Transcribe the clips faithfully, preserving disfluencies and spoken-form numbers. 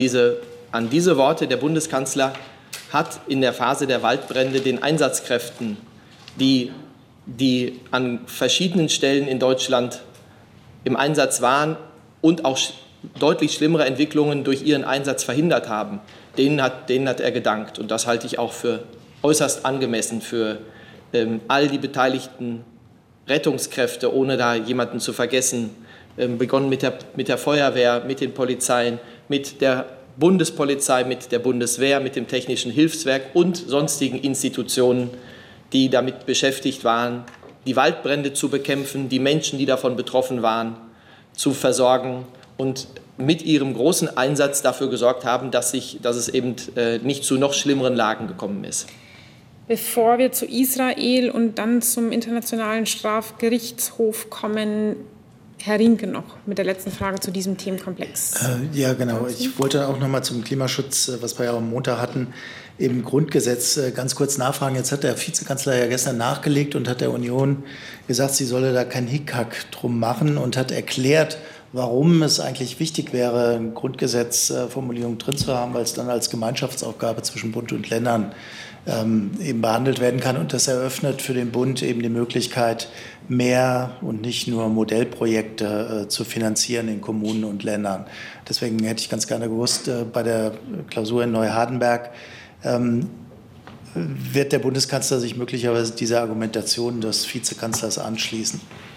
Diese, an diese Worte der Bundeskanzler hat in der Phase der Waldbrände den Einsatzkräften, die, die an verschiedenen Stellen in Deutschland im Einsatz waren und auch deutlich schlimmere Entwicklungen durch ihren Einsatz verhindert haben, denen hat, denen hat er gedankt. Und das halte ich auch für äußerst angemessen für ähm, all die beteiligten Rettungskräfte, ohne da jemanden zu vergessen, ähm, begonnen mit der, mit der Feuerwehr, mit den Polizeien, mit der Bundespolizei, mit der Bundeswehr, mit dem Technischen Hilfswerk und sonstigen Institutionen, die damit beschäftigt waren, die Waldbrände zu bekämpfen, die Menschen, die davon betroffen waren, zu versorgen und mit ihrem großen Einsatz dafür gesorgt haben, dass, sich, dass es eben äh, nicht zu noch schlimmeren Lagen gekommen ist. Bevor wir zu Israel und dann zum Internationalen Strafgerichtshof kommen, Herr Rinke noch mit der letzten Frage zu diesem Themenkomplex. Äh, ja, genau. Ich wollte auch noch mal zum Klimaschutz, was wir ja am Montag hatten, im Grundgesetz äh, ganz kurz nachfragen. Jetzt hat der Vizekanzler ja gestern nachgelegt und hat der Union gesagt, sie solle da kein Hickhack drum machen und hat erklärt, warum es eigentlich wichtig wäre, eine Grundgesetzformulierung drin zu haben, weil es dann als Gemeinschaftsaufgabe zwischen Bund und Ländern ähm, eben behandelt werden kann. Und das eröffnet für den Bund eben die Möglichkeit, mehr und nicht nur Modellprojekte äh, zu finanzieren in Kommunen und Ländern. Deswegen hätte ich ganz gerne gewusst, äh, bei der Klausur in Neuhardenberg, ähm, wird der Bundeskanzler sich möglicherweise dieser Argumentation des Vizekanzlers anschließen?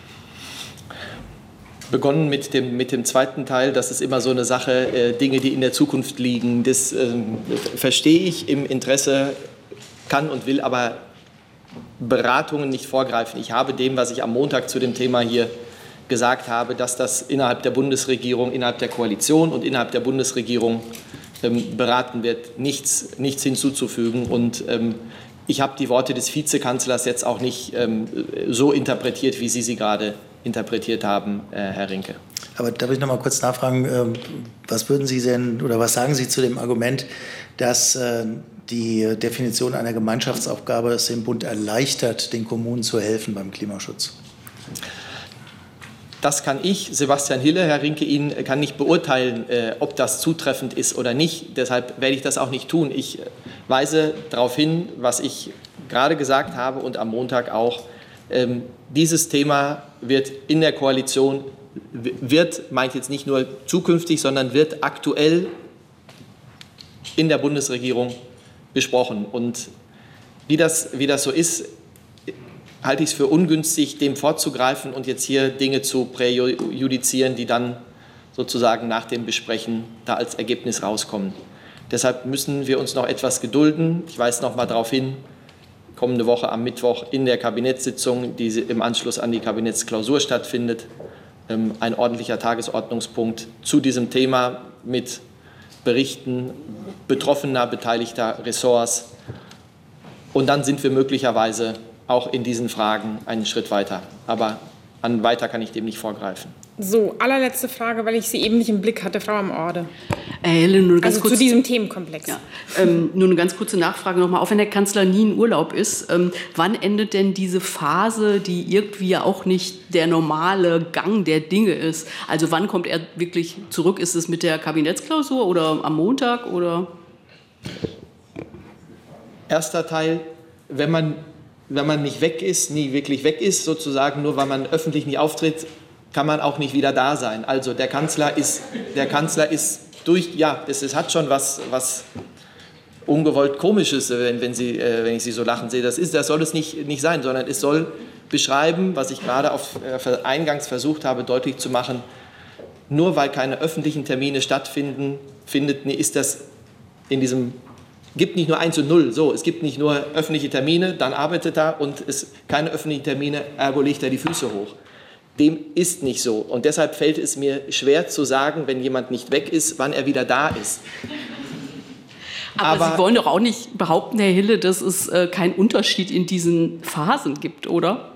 Begonnen mit dem, mit dem zweiten Teil, das ist immer so eine Sache, äh, Dinge, die in der Zukunft liegen. Das äh, verstehe ich im Interesse, kann und will aber Beratungen nicht vorgreifen. Ich habe dem, was ich am Montag zu dem Thema hier gesagt habe, dass das innerhalb der Bundesregierung, innerhalb der Koalition und innerhalb der Bundesregierung ähm, beraten wird, nichts, nichts hinzuzufügen. Und ähm, ich habe die Worte des Vizekanzlers jetzt auch nicht ähm, so interpretiert, wie Sie sie gerade interpretiert haben, äh, Herr Rinke. Aber darf ich noch mal kurz nachfragen, äh, was würden Sie denn oder was sagen Sie zu dem Argument, dass äh, die Definition einer Gemeinschaftsaufgabe es dem Bund erleichtert, den Kommunen zu helfen beim Klimaschutz? Das kann ich, Sebastian Hille, Herr Rinke, Ihnen kann nicht beurteilen, äh, ob das zutreffend ist oder nicht. Deshalb werde ich das auch nicht tun. Ich weise darauf hin, was ich gerade gesagt habe und am Montag auch. Ähm, dieses Thema wird in der Koalition, wird, meint jetzt nicht nur zukünftig, sondern wird aktuell in der Bundesregierung besprochen. Und wie das, wie das so ist, halte ich es für ungünstig, dem vorzugreifen und jetzt hier Dinge zu präjudizieren, die dann sozusagen nach dem Besprechen da als Ergebnis rauskommen. Deshalb müssen wir uns noch etwas gedulden. Ich weise noch mal darauf hin, kommende Woche am Mittwoch in der Kabinettssitzung, die im Anschluss an die Kabinettsklausur stattfindet, ein ordentlicher Tagesordnungspunkt zu diesem Thema mit Berichten betroffener, beteiligter Ressorts. Und dann sind wir möglicherweise auch in diesen Fragen einen Schritt weiter. Aber an weiter kann ich dem nicht vorgreifen. So, allerletzte Frage, weil ich sie eben nicht im Blick hatte, Frau am Orde. Äh, Helen, nur ganz also kurz, zu diesem Themenkomplex. Ja, ähm, nur eine ganz kurze Nachfrage nochmal. Auch wenn der Kanzler nie in Urlaub ist, ähm, wann endet denn diese Phase, die irgendwie ja auch nicht der normale Gang der Dinge ist? Also wann kommt er wirklich zurück? Ist es mit der Kabinettsklausur oder am Montag? Oder? Erster Teil, wenn man, wenn man nicht weg ist, nie wirklich weg ist, sozusagen nur weil man öffentlich nicht auftritt, kann man auch nicht wieder da sein. Also der Kanzler ist, der Kanzler ist durch, ja, es, es hat schon was, was ungewollt Komisches, wenn, wenn, Sie, äh, wenn ich Sie so lachen sehe. Das, ist, das soll es nicht, nicht sein, sondern es soll beschreiben, was ich gerade auf, äh, eingangs versucht habe, deutlich zu machen. Nur weil keine öffentlichen Termine stattfinden, findet, ist das in diesem, gibt nicht nur eins und null, so, es gibt nicht nur öffentliche Termine, dann arbeitet er und es keine öffentlichen Termine, ergo legt er die Füße hoch. Dem ist nicht so. Und deshalb fällt es mir schwer zu sagen, wenn jemand nicht weg ist, wann er wieder da ist. Aber, Aber Sie wollen doch auch nicht behaupten, Herr Hille, dass es äh, keinen Unterschied in diesen Phasen gibt, oder?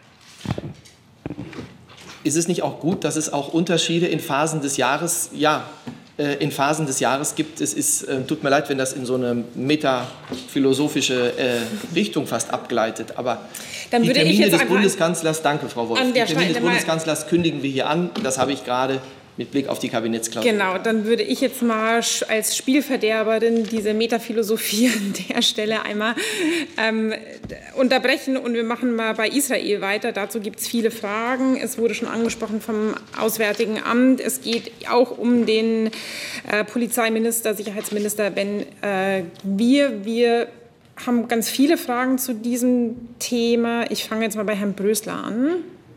Ist es nicht auch gut, dass es auch Unterschiede in Phasen des Jahres, ja, äh, in Phasen des Jahres gibt? Es ist, äh, tut mir leid, wenn das in so eine metaphilosophische äh, Richtung fast abgleitet, aber Dann die würde Termine ich jetzt des Bundeskanzlers, danke Frau Wolf, die Termine des Bundeskanzlers kündigen wir hier an, das habe ich gerade mit Blick auf die Kabinettsklausur. Genau, dann würde ich jetzt mal als Spielverderberin diese Metaphilosophie an der Stelle einmal ähm, unterbrechen und wir machen mal bei Israel weiter. Dazu gibt es viele Fragen. Es wurde schon angesprochen vom Auswärtigen Amt. Es geht auch um den äh, Polizeiminister, Sicherheitsminister Ben äh, Gvir. Wir haben ganz viele Fragen zu diesem Thema. Ich fange jetzt mal bei Herrn Brösler an.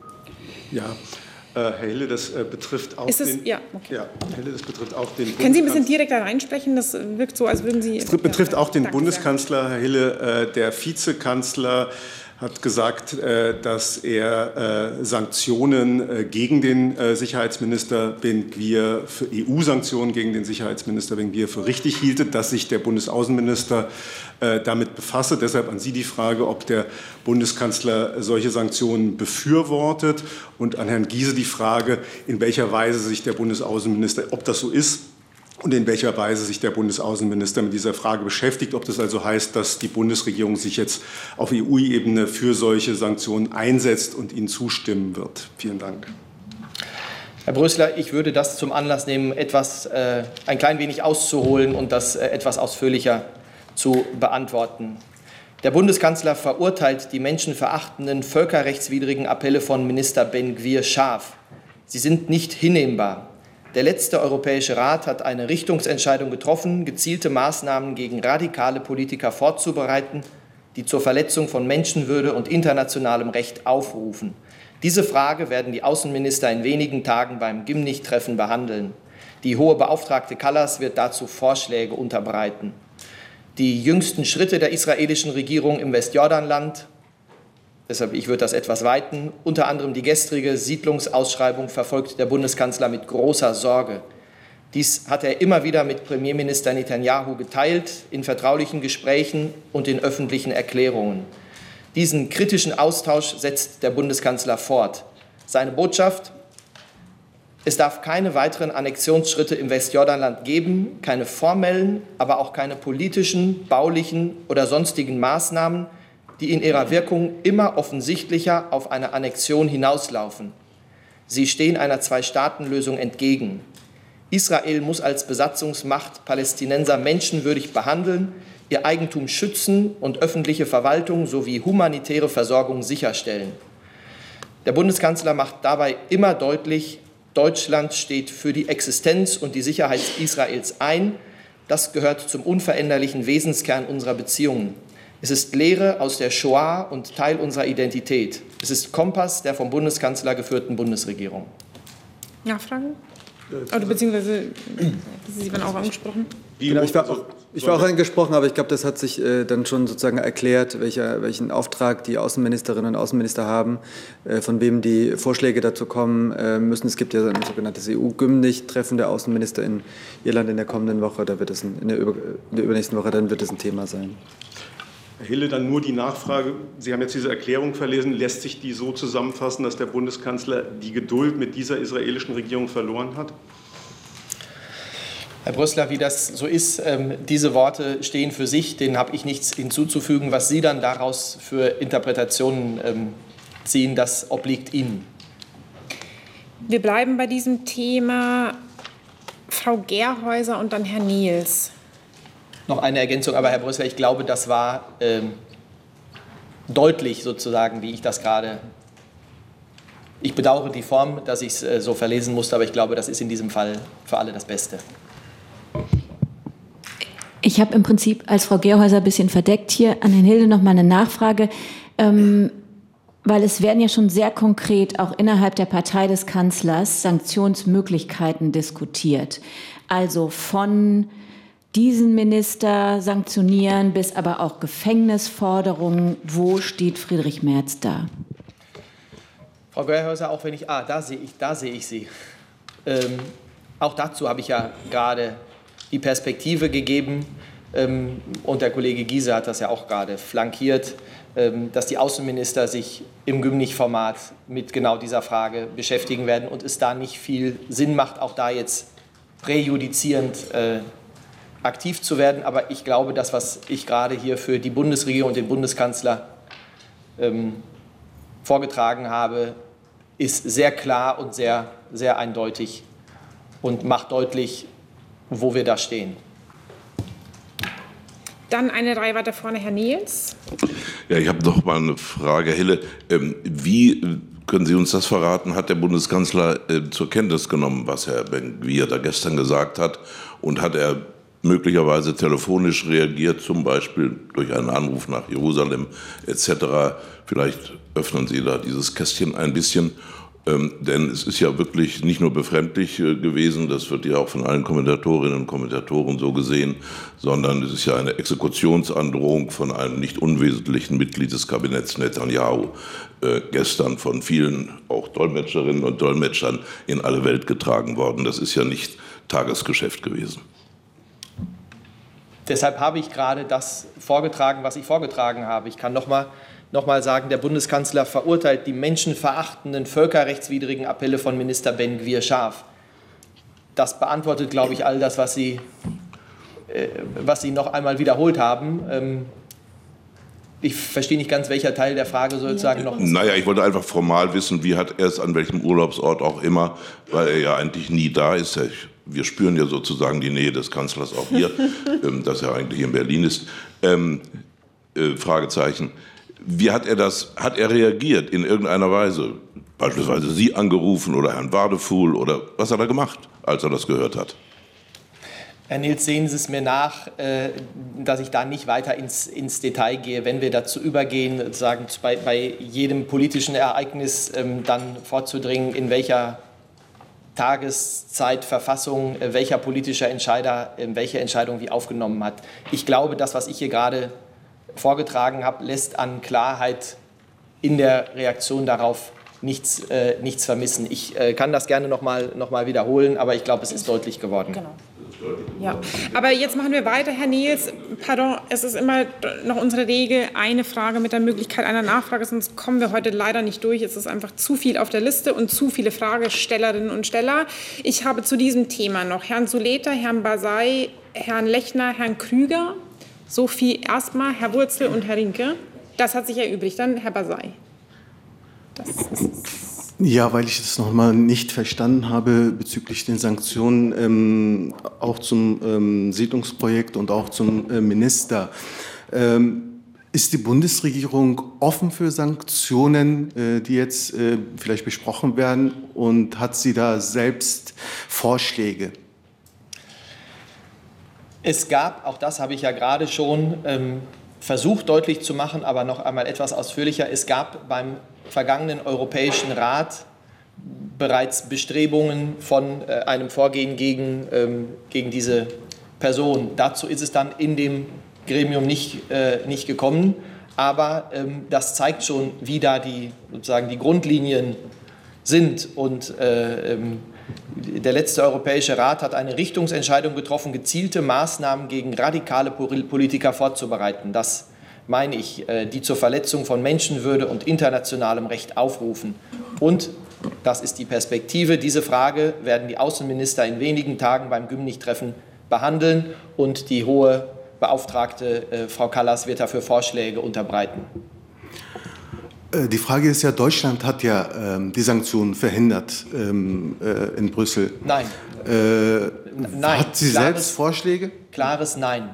Ja. Herr Hille, das betrifft auch Ist es, den. Ja, okay. Ja, Herr Hille, das betrifft auch den. Können Sie ein bisschen direkter reinsprechen? Das wirkt so, als würden Sie. Es betrifft ja, auch den danke Bundeskanzler, sehr. Herr Hille. Der Vizekanzler hat gesagt, dass er Sanktionen gegen den Sicherheitsminister Ben Gvir, für E U-Sanktionen gegen den Sicherheitsminister Ben Gvir für richtig hielte, dass sich der Bundesaußenminister damit befasse. Deshalb an Sie die Frage, ob der Bundeskanzler solche Sanktionen befürwortet, und an Herrn Giese die Frage, in welcher Weise sich der Bundesaußenminister, ob das so ist, und in welcher Weise sich der Bundesaußenminister mit dieser Frage beschäftigt, ob das also heißt, dass die Bundesregierung sich jetzt auf E U-Ebene für solche Sanktionen einsetzt und ihnen zustimmen wird. Vielen Dank. Herr Brösler, ich würde das zum Anlass nehmen, etwas, äh, ein klein wenig auszuholen und das äh, etwas ausführlicher zu beantworten. Der Bundeskanzler verurteilt die menschenverachtenden, völkerrechtswidrigen Appelle von Minister Ben Gvir scharf. Sie sind nicht hinnehmbar. Der letzte Europäische Rat hat eine Richtungsentscheidung getroffen, gezielte Maßnahmen gegen radikale Politiker vorzubereiten, die zur Verletzung von Menschenwürde und internationalem Recht aufrufen. Diese Frage werden die Außenminister in wenigen Tagen beim Gymnich-Treffen behandeln. Die hohe Beauftragte Kallas wird dazu Vorschläge unterbreiten. Die jüngsten Schritte der israelischen Regierung im Westjordanland, deshalb ich würde das etwas weiten, unter anderem die gestrige Siedlungsausschreibung, verfolgt der Bundeskanzler mit großer Sorge. Dies hat er immer wieder mit Premierminister Netanyahu geteilt, in vertraulichen Gesprächen und in öffentlichen Erklärungen. Diesen kritischen Austausch setzt der Bundeskanzler fort. Seine Botschaft: Es darf keine weiteren Annexionsschritte im Westjordanland geben, keine formellen, aber auch keine politischen, baulichen oder sonstigen Maßnahmen, die in ihrer Wirkung immer offensichtlicher auf eine Annexion hinauslaufen. Sie stehen einer Zwei-Staaten-Lösung entgegen. Israel muss als Besatzungsmacht Palästinenser menschenwürdig behandeln, ihr Eigentum schützen und öffentliche Verwaltung sowie humanitäre Versorgung sicherstellen. Der Bundeskanzler macht dabei immer deutlich, Deutschland steht für die Existenz und die Sicherheit Israels ein. Das gehört zum unveränderlichen Wesenskern unserer Beziehungen. Es ist Lehre aus der Shoah und Teil unserer Identität. Es ist Kompass der vom Bundeskanzler geführten Bundesregierung. Nachfragen? Oder beziehungsweise, Sie waren auch angesprochen. Genau, ich war auch, ich war auch angesprochen, aber ich glaube, das hat sich äh, dann schon sozusagen erklärt, welcher, welchen Auftrag die Außenministerinnen und Außenminister haben, äh, von wem die Vorschläge dazu kommen äh, müssen. Es gibt ja ein sogenanntes E U-Gymnich-Treffen der Außenminister in Irland in der kommenden Woche. Da wird es ein, in, der über, in der übernächsten Woche dann wird es ein Thema sein. Herr Hille, dann nur die Nachfrage. Sie haben jetzt diese Erklärung verlesen. Lässt sich die so zusammenfassen, dass der Bundeskanzler die Geduld mit dieser israelischen Regierung verloren hat? Herr Brösler, wie das so ist, ähm, diese Worte stehen für sich. Denen habe ich nichts hinzuzufügen. Was Sie dann daraus für Interpretationen ähm, ziehen, das obliegt Ihnen. Wir bleiben bei diesem Thema. Frau Gerhäuser und dann Herr Niels. Noch eine Ergänzung, aber Herr Brösler, ich glaube, das war ähm, deutlich sozusagen, wie ich das gerade. Ich bedauere die Form, dass ich es äh, so verlesen musste, aber ich glaube, das ist in diesem Fall für alle das Beste. Ich habe im Prinzip als Frau Gerhäuser ein bisschen verdeckt hier an Herrn Hilde noch mal eine Nachfrage, ähm, weil es werden ja schon sehr konkret auch innerhalb der Partei des Kanzlers Sanktionsmöglichkeiten diskutiert. Also von diesen Minister sanktionieren bis aber auch Gefängnisforderungen. Wo steht Friedrich Merz da? Frau Gerhäuser, auch wenn ich, ah, da sehe ich, da sehe ich Sie. Ähm, auch dazu habe ich ja gerade die Perspektive gegeben, ähm, und der Kollege Giese hat das ja auch gerade flankiert, ähm, dass die Außenminister sich im Gymnich-Format mit genau dieser Frage beschäftigen werden und es da nicht viel Sinn macht, auch da jetzt präjudizierend äh, aktiv zu werden. Aber ich glaube, das, was ich gerade hier für die Bundesregierung und den Bundeskanzler ähm, vorgetragen habe, ist sehr klar und sehr, sehr eindeutig und macht deutlich, wo wir da stehen. Dann eine Reihe weiter vorne, Herr Nils. Ja, ich habe noch mal eine Frage, Herr Hille. Ähm, wie, können Sie uns das verraten, hat der Bundeskanzler äh, zur Kenntnis genommen, was Herr Ben-Gvir da gestern gesagt hat? Und hat er möglicherweise telefonisch reagiert, zum Beispiel durch einen Anruf nach Jerusalem et cetera? Vielleicht öffnen Sie da dieses Kästchen ein bisschen. Ähm, denn es ist ja wirklich nicht nur befremdlich äh, gewesen, das wird ja auch von allen Kommentatorinnen und Kommentatoren so gesehen, sondern es ist ja eine Exekutionsandrohung von einem nicht unwesentlichen Mitglied des Kabinetts Netanyahu äh, gestern von vielen, auch Dolmetscherinnen und Dolmetschern, in alle Welt getragen worden. Das ist ja nicht Tagesgeschäft gewesen. Deshalb habe ich gerade das vorgetragen, was ich vorgetragen habe. Ich kann noch mal noch mal sagen, der Bundeskanzler verurteilt die menschenverachtenden, völkerrechtswidrigen Appelle von Minister Ben-Gvir scharf. Das beantwortet, glaube ich, all das, was Sie, äh, was Sie noch einmal wiederholt haben. Ähm, ich verstehe nicht ganz, welcher Teil der Frage sozusagen noch ist. Naja, ich wollte einfach formal wissen, wie hat er es an welchem Urlaubsort auch immer, weil er ja eigentlich nie da ist. Wir spüren ja sozusagen die Nähe des Kanzlers auch hier, ähm, dass er eigentlich in Berlin ist. Ähm, äh, Fragezeichen. Wie hat er das, hat er reagiert in irgendeiner Weise? Beispielsweise Sie angerufen oder Herrn Wadefuhl oder was hat er gemacht, als er das gehört hat? Herr Nils, sehen Sie es mir nach, dass ich da nicht weiter ins, ins Detail gehe. Wenn wir dazu übergehen, sozusagen bei, bei jedem politischen Ereignis dann vorzudringen, in welcher Tageszeit, Verfassung, welcher politischer Entscheider welche Entscheidung wie aufgenommen hat. Ich glaube, das, was ich hier gerade vorgetragen habe, lässt an Klarheit in der Reaktion darauf nichts, äh, nichts vermissen. Ich äh, kann das gerne noch mal, noch mal wiederholen, aber ich glaube, es ist deutlich geworden. Genau. Ja. Aber jetzt machen wir weiter, Herr Nils. Pardon, es ist immer noch unsere Regel, eine Frage mit der Möglichkeit einer Nachfrage, sonst kommen wir heute leider nicht durch. Es ist einfach zu viel auf der Liste und zu viele Fragestellerinnen und Steller. Ich habe zu diesem Thema noch Herrn Suleter, Herrn Basay, Herrn Lechner, Herrn Krüger. Sophie erstmal, Herr Wurzel und Herr Rinke. Das hat sich erübrigt. Dann Herr Basay. Das ist ja, weil ich das noch mal nicht verstanden habe bezüglich den Sanktionen, ähm, auch zum ähm, Siedlungsprojekt und auch zum äh, Minister. Ähm, ist die Bundesregierung offen für Sanktionen, äh, die jetzt äh, vielleicht besprochen werden? Und hat sie da selbst Vorschläge? Es gab, auch das habe ich ja gerade schon ähm, versucht deutlich zu machen, aber noch einmal etwas ausführlicher, es gab beim vergangenen Europäischen Rat bereits Bestrebungen von äh, einem Vorgehen gegen, ähm, gegen diese Person. Dazu ist es dann in dem Gremium nicht, äh, nicht gekommen, aber ähm, das zeigt schon, wie da die, sozusagen die Grundlinien sind. Und äh, ähm, der letzte Europäische Rat hat eine Richtungsentscheidung getroffen, gezielte Maßnahmen gegen radikale Politiker vorzubereiten. Das meine ich, die zur Verletzung von Menschenwürde und internationalem Recht aufrufen. Und, das ist die Perspektive, diese Frage werden die Außenminister in wenigen Tagen beim Gymnich-Treffen behandeln und die hohe Beauftragte äh, Frau Kallas wird dafür Vorschläge unterbreiten. Die Frage ist ja, Deutschland hat ja ähm, die Sanktionen verhindert ähm, äh, in Brüssel. Nein. Äh, Nein. Hat sie klares, selbst Vorschläge? Klares Nein.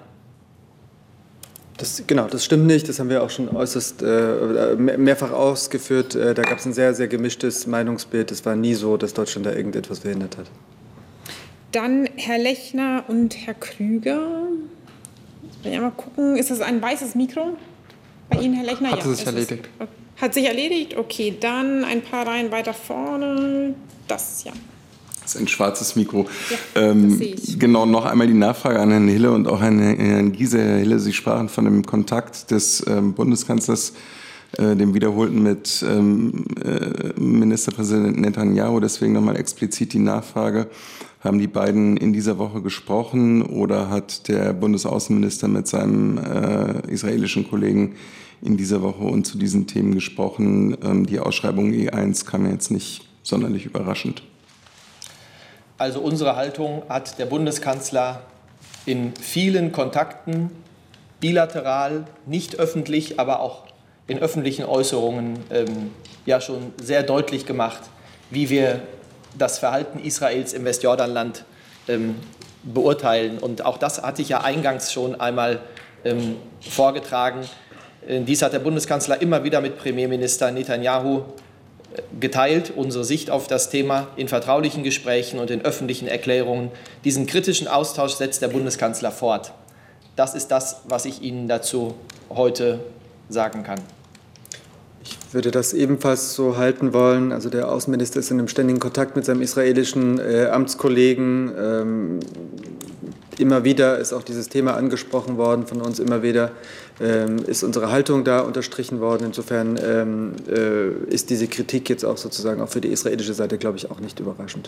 Das, genau, das stimmt nicht. Das haben wir auch schon äußerst äh, mehrfach ausgeführt. Äh, da gab es ein sehr, sehr gemischtes Meinungsbild. Es war nie so, dass Deutschland da irgendetwas verhindert hat. Dann Herr Lechner und Herr Krüger. Jetzt will ich mal gucken. Ist das ein weißes Mikro bei Ihnen, Herr Lechner? Hat ja, sich erledigt. Ist, hat sich erledigt? Okay, dann ein paar Reihen weiter vorne. Das, ja. Das ist ein schwarzes Mikro. Ja, ähm, das sehe ich. Genau, noch einmal die Nachfrage an Herrn Hille und auch an Herrn Giese. Herr Hille, Sie sprachen von dem Kontakt des ähm, Bundeskanzlers, äh, dem wiederholten mit ähm, äh, Ministerpräsident Netanyahu. Deswegen nochmal explizit die Nachfrage. Haben die beiden in dieser Woche gesprochen oder hat der Bundesaußenminister mit seinem äh, israelischen Kollegen in dieser Woche und zu diesen Themen gesprochen? Ähm, die Ausschreibung E eins kam jetzt nicht sonderlich überraschend. Also unsere Haltung hat der Bundeskanzler in vielen Kontakten, bilateral, nicht öffentlich, aber auch in öffentlichen Äußerungen ähm, ja schon sehr deutlich gemacht, wie wir das Verhalten Israels im Westjordanland ähm, beurteilen. Und auch das hatte ich ja eingangs schon einmal ähm, vorgetragen. Äh, dies hat der Bundeskanzler immer wieder mit Premierminister Netanyahu geteilt, unsere Sicht auf das Thema in vertraulichen Gesprächen und in öffentlichen Erklärungen. Diesen kritischen Austausch setzt der Bundeskanzler fort. Das ist das, was ich Ihnen dazu heute sagen kann. Ich würde das ebenfalls so halten wollen. Also der Außenminister ist in einem ständigen Kontakt mit seinem israelischen äh, Amtskollegen. Ähm, immer wieder ist auch dieses Thema angesprochen worden von uns. Immer wieder ähm, ist unsere Haltung da unterstrichen worden. Insofern ähm, äh, ist diese Kritik jetzt auch sozusagen auch für die israelische Seite, glaube ich, auch nicht überraschend.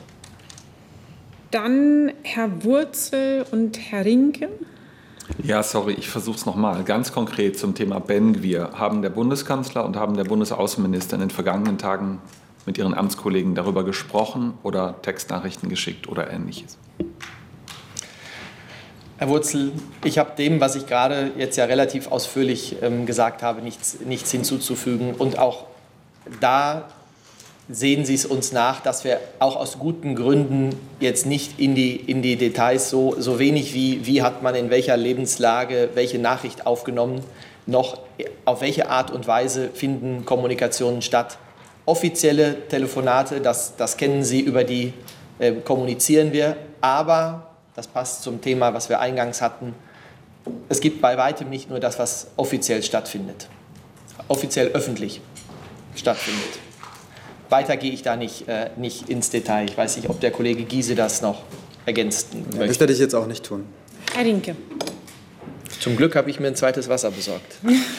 Dann Herr Wurzel und Herr Rinke. Ja, sorry, ich versuche es nochmal. Ganz konkret zum Thema Ben Gvir. Haben der Bundeskanzler und haben der Bundesaußenminister in den vergangenen Tagen mit ihren Amtskollegen darüber gesprochen oder Textnachrichten geschickt oder Ähnliches? Herr Wurzel, ich habe dem, was ich gerade jetzt ja relativ ausführlich ähm, gesagt habe, nichts, nichts hinzuzufügen. Und auch da sehen Sie es uns nach, dass wir auch aus guten Gründen jetzt nicht in die, in die Details so, so wenig wie, wie hat man in welcher Lebenslage welche Nachricht aufgenommen, noch auf welche Art und Weise finden Kommunikationen statt. Offizielle Telefonate, das, das kennen Sie, über die äh, kommunizieren wir, aber das passt zum Thema, was wir eingangs hatten. Es gibt bei weitem nicht nur das, was offiziell stattfindet, offiziell öffentlich stattfindet. Weiter gehe ich da nicht, äh, nicht ins Detail. Ich weiß nicht, ob der Kollege Giese das noch ergänzt möchte. Ja, das werde ich jetzt auch nicht tun. Herr Rinke. Zum Glück habe ich mir ein zweites Wasser besorgt.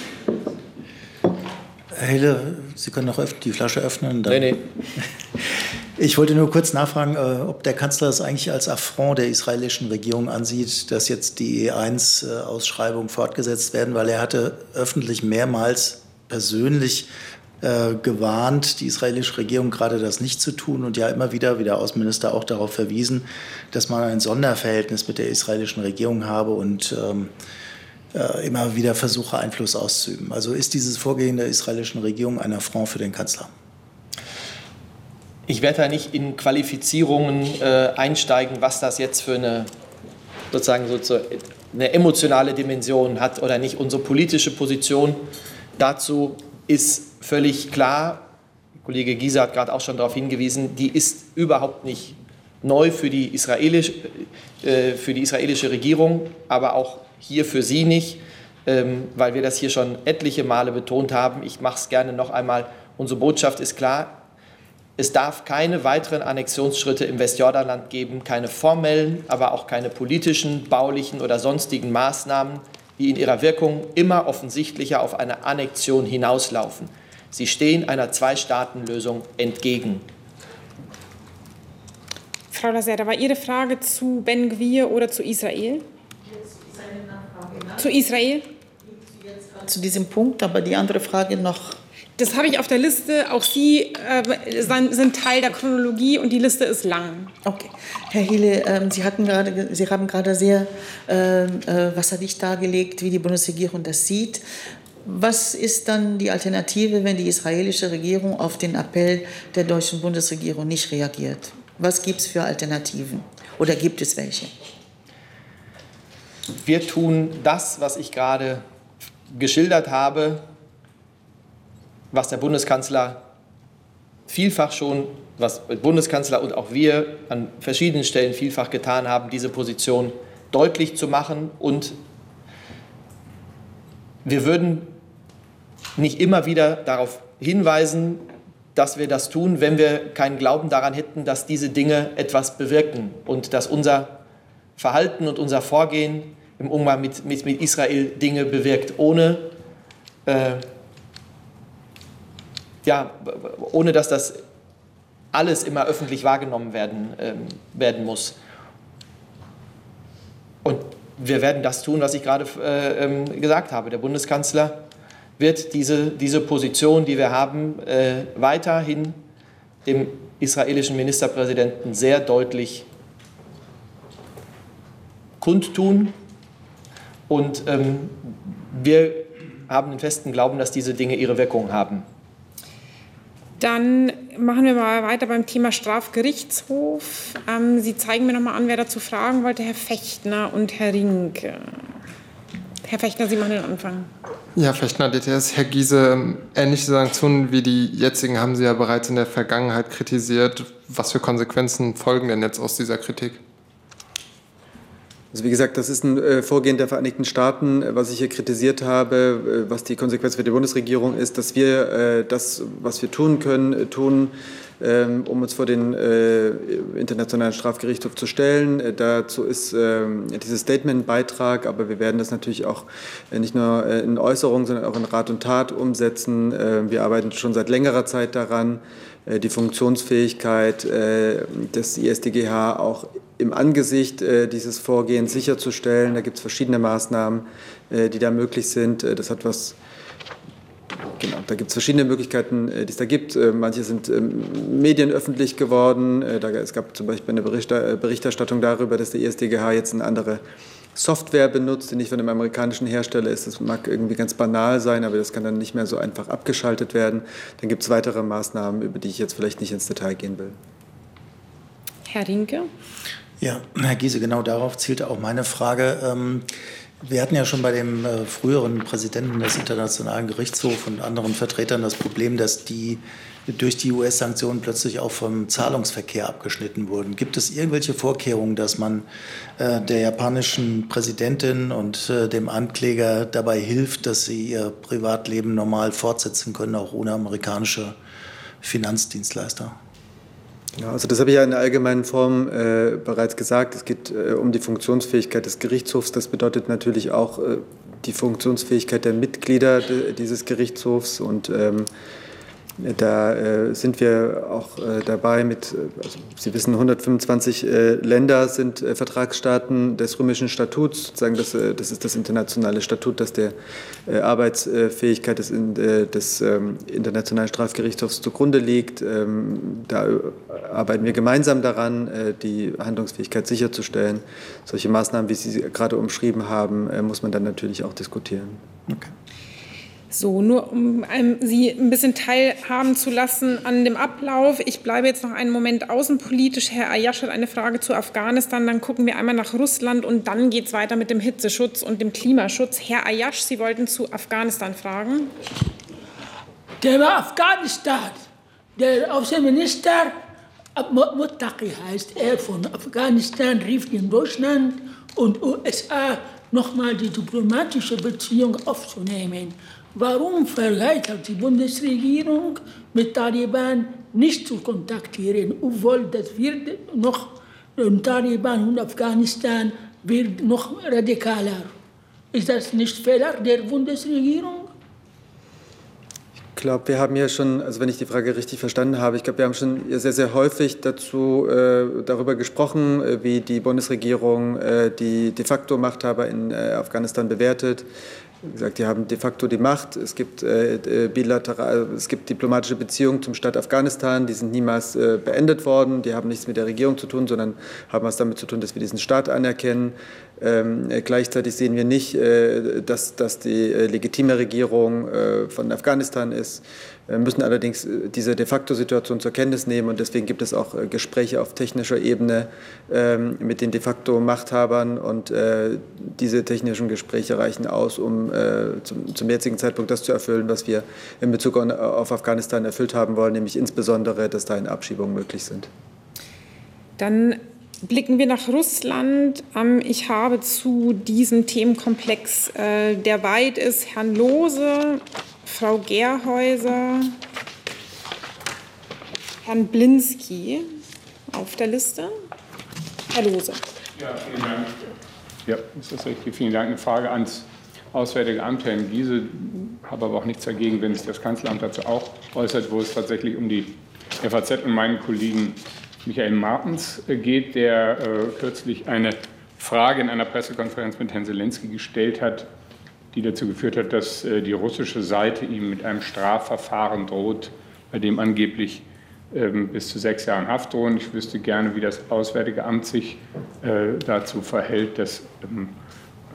Herr Hille, Sie können noch die Flasche öffnen. Dann. Nee, nee. Ich wollte nur kurz nachfragen, ob der Kanzler es eigentlich als Affront der israelischen Regierung ansieht, dass jetzt die E eins Ausschreibungen fortgesetzt werden, weil er hatte öffentlich mehrmals persönlich äh, gewarnt, die israelische Regierung gerade das nicht zu tun und ja immer wieder, wie der Außenminister auch darauf verwiesen, dass man ein Sonderverhältnis mit der israelischen Regierung habe und ähm, äh, immer wieder versuche, Einfluss auszuüben. Also ist dieses Vorgehen der israelischen Regierung ein Affront für den Kanzler? Ich werde da nicht in Qualifizierungen äh, einsteigen, was das jetzt für eine, sozusagen, sozusagen eine emotionale Dimension hat oder nicht. Unsere politische Position dazu ist völlig klar. Kollege Giese hat gerade auch schon darauf hingewiesen, die ist überhaupt nicht neu für die israelische, äh, für die israelische Regierung, aber auch hier für Sie nicht, ähm, weil wir das hier schon etliche Male betont haben. Ich mache es gerne noch einmal. Unsere Botschaft ist klar. Es darf keine weiteren Annexionsschritte im Westjordanland geben, keine formellen, aber auch keine politischen, baulichen oder sonstigen Maßnahmen, die in ihrer Wirkung immer offensichtlicher auf eine Annexion hinauslaufen. Sie stehen einer Zwei-Staaten-Lösung entgegen. Frau Lacerda, war Ihre Frage zu Ben Gvir oder zu Israel? Zu Israel? Zu diesem Punkt, aber die andere Frage noch. Das habe ich auf der Liste. Auch Sie äh, sind Teil der Chronologie und die Liste ist lang. Okay. Herr Hille, äh, Sie, hatten gerade, Sie haben gerade sehr äh, äh, wasserdicht dargelegt, wie die Bundesregierung das sieht. Was ist dann die Alternative, wenn die israelische Regierung auf den Appell der deutschen Bundesregierung nicht reagiert? Was gibt es für Alternativen? Oder gibt es welche? Wir tun das, was ich gerade geschildert habe, was der Bundeskanzler vielfach schon, was der Bundeskanzler und auch wir an verschiedenen Stellen vielfach getan haben, diese Position deutlich zu machen. Und wir würden nicht immer wieder darauf hinweisen, dass wir das tun, wenn wir keinen Glauben daran hätten, dass diese Dinge etwas bewirken und dass unser Verhalten und unser Vorgehen im Umgang mit, mit, mit Israel Dinge bewirkt, ohne äh, Ja, ohne dass das alles immer öffentlich wahrgenommen werden, ähm, werden muss. Und wir werden das tun, was ich gerade äh, ähm, gesagt habe. Der Bundeskanzler wird diese, diese Position, die wir haben, äh, weiterhin dem israelischen Ministerpräsidenten sehr deutlich kundtun. Und ähm, wir haben den festen Glauben, dass diese Dinge ihre Wirkung haben. Dann machen wir mal weiter beim Thema Strafgerichtshof. Ähm, Sie zeigen mir noch mal an, wer dazu fragen wollte, Herr Fechtner und Herr Rinke. Herr Fechtner, Sie machen den Anfang. Ja, Fechtner, D T S. Herr Giese, ähnliche Sanktionen wie die jetzigen haben Sie ja bereits in der Vergangenheit kritisiert. Was für Konsequenzen folgen denn jetzt aus dieser Kritik? Also wie gesagt, das ist ein äh, Vorgehen der Vereinigten Staaten. Äh, was ich hier kritisiert habe, äh, was die Konsequenz für die Bundesregierung ist, dass wir äh, das, was wir tun können, äh, tun, ähm, um uns vor den äh, Internationalen Strafgerichtshof zu stellen. Äh, dazu ist äh, dieses Statement ein Beitrag, aber wir werden das natürlich auch äh, nicht nur äh, in Äußerungen, sondern auch in Rat und Tat umsetzen. Äh, wir arbeiten schon seit längerer Zeit daran, äh, die Funktionsfähigkeit äh, des I S D G H auch im Angesicht äh, dieses Vorgehens sicherzustellen. Da gibt es verschiedene Maßnahmen, äh, die da möglich sind. Äh, das hat was, genau, da gibt es verschiedene Möglichkeiten, äh, die es da gibt. Äh, manche sind ähm, medienöffentlich geworden. Äh, da, es gab zum Beispiel eine Berichter, äh, Berichterstattung darüber, dass der I S D G H jetzt eine andere Software benutzt, die nicht von einem amerikanischen Hersteller ist. Das mag irgendwie ganz banal sein, aber das kann dann nicht mehr so einfach abgeschaltet werden. Dann gibt es weitere Maßnahmen, über die ich jetzt vielleicht nicht ins Detail gehen will. Herr Rinke? Ja, Herr Giese, genau darauf zielte auch meine Frage. Wir hatten ja schon bei dem früheren Präsidenten des Internationalen Gerichtshofs und anderen Vertretern das Problem, dass die durch die U S-Sanktionen plötzlich auch vom Zahlungsverkehr abgeschnitten wurden. Gibt es irgendwelche Vorkehrungen, dass man der japanischen Präsidentin und dem Ankläger dabei hilft, dass sie ihr Privatleben normal fortsetzen können, auch ohne amerikanische Finanzdienstleister? Ja, also das habe ich ja in der allgemeinen Form äh, bereits gesagt. Es geht äh, um die Funktionsfähigkeit des Gerichtshofs. Das bedeutet natürlich auch äh, die Funktionsfähigkeit der Mitglieder de, dieses Gerichtshofs. Und ähm, da äh, sind wir auch äh, dabei mit, also Sie wissen, hundertfünfundzwanzig äh, Länder sind äh, Vertragsstaaten des Römischen Statuts. Sozusagen das, äh, das ist das internationale Statut, das der äh, Arbeitsfähigkeit des, äh, des ähm, Internationalen Strafgerichtshofs zugrunde liegt. Ähm, da arbeiten wir gemeinsam daran, äh, die Handlungsfähigkeit sicherzustellen. Solche Maßnahmen, wie Sie sie gerade umschrieben haben, äh, muss man dann natürlich auch diskutieren. Okay. So, nur um ähm, Sie ein bisschen teilhaben zu lassen an dem Ablauf. Ich bleibe jetzt noch einen Moment außenpolitisch. Herr Ayash hat eine Frage zu Afghanistan. Dann gucken wir einmal nach Russland und dann geht es weiter mit dem Hitzeschutz und dem Klimaschutz. Herr Ayash, Sie wollten zu Afghanistan fragen. Thema Afghanistan. Der Außenminister Muttaqi heißt er von Afghanistan, rief in Deutschland und U S A nochmal die diplomatische Beziehung aufzunehmen. Warum verweigert die Bundesregierung mit Taliban nicht zu kontaktieren, obwohl das wird noch Taliban und Afghanistan wird noch radikaler? Ist das nicht Fehler der Bundesregierung? Ich glaube, wir haben ja schon, also wenn ich die Frage richtig verstanden habe, ich glaube, wir haben schon sehr, sehr häufig dazu äh, darüber gesprochen, äh, wie die Bundesregierung äh, die de facto Machthaber in äh, Afghanistan bewertet. Wie gesagt, die haben de facto die Macht. Es gibt, äh, bilateral, es gibt diplomatische Beziehungen zum Staat Afghanistan, die sind niemals äh, beendet worden. Die haben nichts mit der Regierung zu tun, sondern haben was damit zu tun, dass wir diesen Staat anerkennen. Ähm, äh, gleichzeitig sehen wir nicht, äh, dass, dass die äh, legitime Regierung äh, von Afghanistan ist. Wir müssen allerdings äh, diese de facto Situation zur Kenntnis nehmen und deswegen gibt es auch äh, Gespräche auf technischer Ebene äh, mit den de facto Machthabern und äh, diese technischen Gespräche reichen aus, um äh, zum, zum jetzigen Zeitpunkt das zu erfüllen, was wir in Bezug on, auf Afghanistan erfüllt haben wollen, nämlich insbesondere, dass dahin Abschiebungen möglich sind. Dann blicken wir nach Russland. Ich habe zu diesem Themenkomplex, der weit ist, Herrn Lohse, Frau Gerhäuser, Herrn Blinski auf der Liste. Herr Lohse. Ja, vielen Dank. Ja, ist das richtig? Vielen Dank. Eine Frage ans Auswärtige Amt, Herrn Giese. Ich habe aber auch nichts dagegen, wenn sich das Kanzleramt dazu auch äußert, wo es tatsächlich um die F A Z und meinen Kollegen Michael Martens geht, der äh, kürzlich eine Frage in einer Pressekonferenz mit Herrn Zelensky gestellt hat, die dazu geführt hat, dass äh, die russische Seite ihm mit einem Strafverfahren droht, bei dem angeblich ähm, bis zu sechs Jahren Haft drohen. Ich wüsste gerne, wie das Auswärtige Amt sich äh, dazu verhält, dass ähm,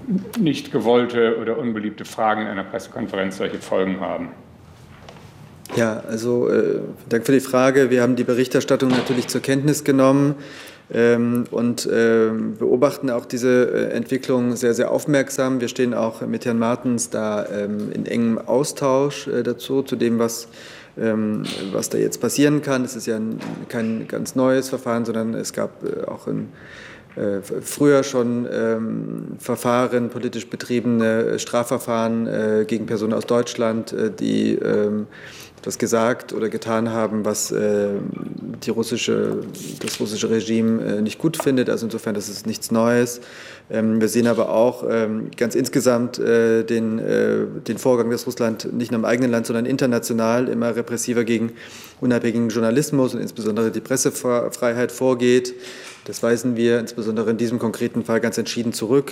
nicht gewollte oder unbeliebte Fragen in einer Pressekonferenz solche Folgen haben. Ja, also äh, danke für die Frage. Wir haben die Berichterstattung natürlich zur Kenntnis genommen ähm, und äh, beobachten auch diese äh, Entwicklung sehr, sehr aufmerksam. Wir stehen auch mit Herrn Martens da ähm, in engem Austausch äh, dazu, zu dem, was, ähm, was da jetzt passieren kann. Es ist ja ein, kein ganz neues Verfahren, sondern es gab äh, auch ein Äh, früher schon ähm, Verfahren, politisch betriebene Strafverfahren äh, gegen Personen aus Deutschland, äh, die ähm, etwas gesagt oder getan haben, was äh, die russische, das russische Regime äh, nicht gut findet. Also insofern, das ist nichts Neues. Ähm, wir sehen aber auch ähm, ganz insgesamt äh, den, äh, den Vorgang, dass Russland nicht nur im eigenen Land, sondern international immer repressiver gegen unabhängigen Journalismus und insbesondere die Pressefreiheit vorgeht. Das weisen wir insbesondere in diesem konkreten Fall ganz entschieden zurück.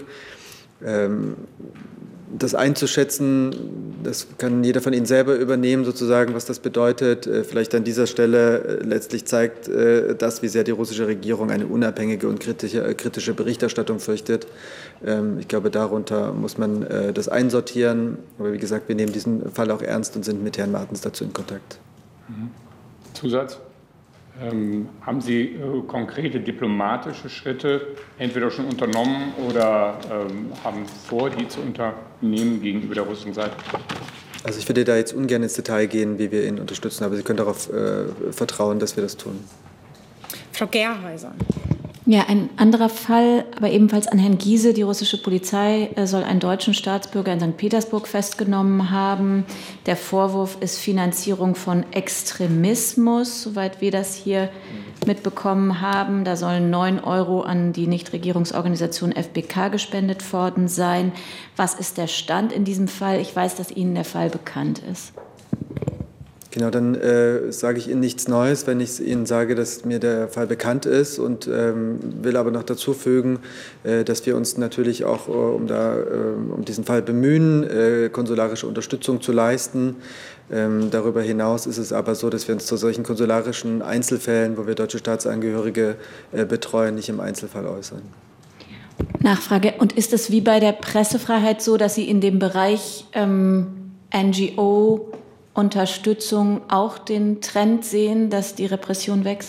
Das einzuschätzen, das kann jeder von Ihnen selber übernehmen, sozusagen, was das bedeutet. Vielleicht an dieser Stelle letztlich zeigt das, wie sehr die russische Regierung eine unabhängige und kritische, kritische Berichterstattung fürchtet. Ich glaube, darunter muss man das einsortieren. Aber wie gesagt, wir nehmen diesen Fall auch ernst und sind mit Herrn Martens dazu in Kontakt. Mhm. Zusatz? Ähm, haben Sie äh, konkrete diplomatische Schritte entweder schon unternommen oder ähm, haben vor, die zu unternehmen gegenüber der russischen Seite? Also ich würde da jetzt ungern ins Detail gehen, wie wir ihn unterstützen, aber Sie können darauf äh, vertrauen, dass wir das tun. Frau Gerhäuser. Ja, ein anderer Fall, aber ebenfalls an Herrn Giese. Die russische Polizei soll einen deutschen Staatsbürger in Sankt Petersburg festgenommen haben. Der Vorwurf ist Finanzierung von Extremismus, soweit wir das hier mitbekommen haben. Da sollen neun Euro an die Nichtregierungsorganisation F B K gespendet worden sein. Was ist der Stand in diesem Fall? Ich weiß, dass Ihnen der Fall bekannt ist. Genau, dann äh, sage ich Ihnen nichts Neues, wenn ich Ihnen sage, dass mir der Fall bekannt ist und ähm, will aber noch dazu fügen, äh, dass wir uns natürlich auch äh, um, da, äh, um diesen Fall bemühen, äh, konsularische Unterstützung zu leisten. Ähm, darüber hinaus ist es aber so, dass wir uns zu solchen konsularischen Einzelfällen, wo wir deutsche Staatsangehörige äh, betreuen, nicht im Einzelfall äußern. Nachfrage. Und ist es wie bei der Pressefreiheit so, dass Sie in dem Bereich ähm, N G O Unterstützung auch den Trend sehen, dass die Repression wächst?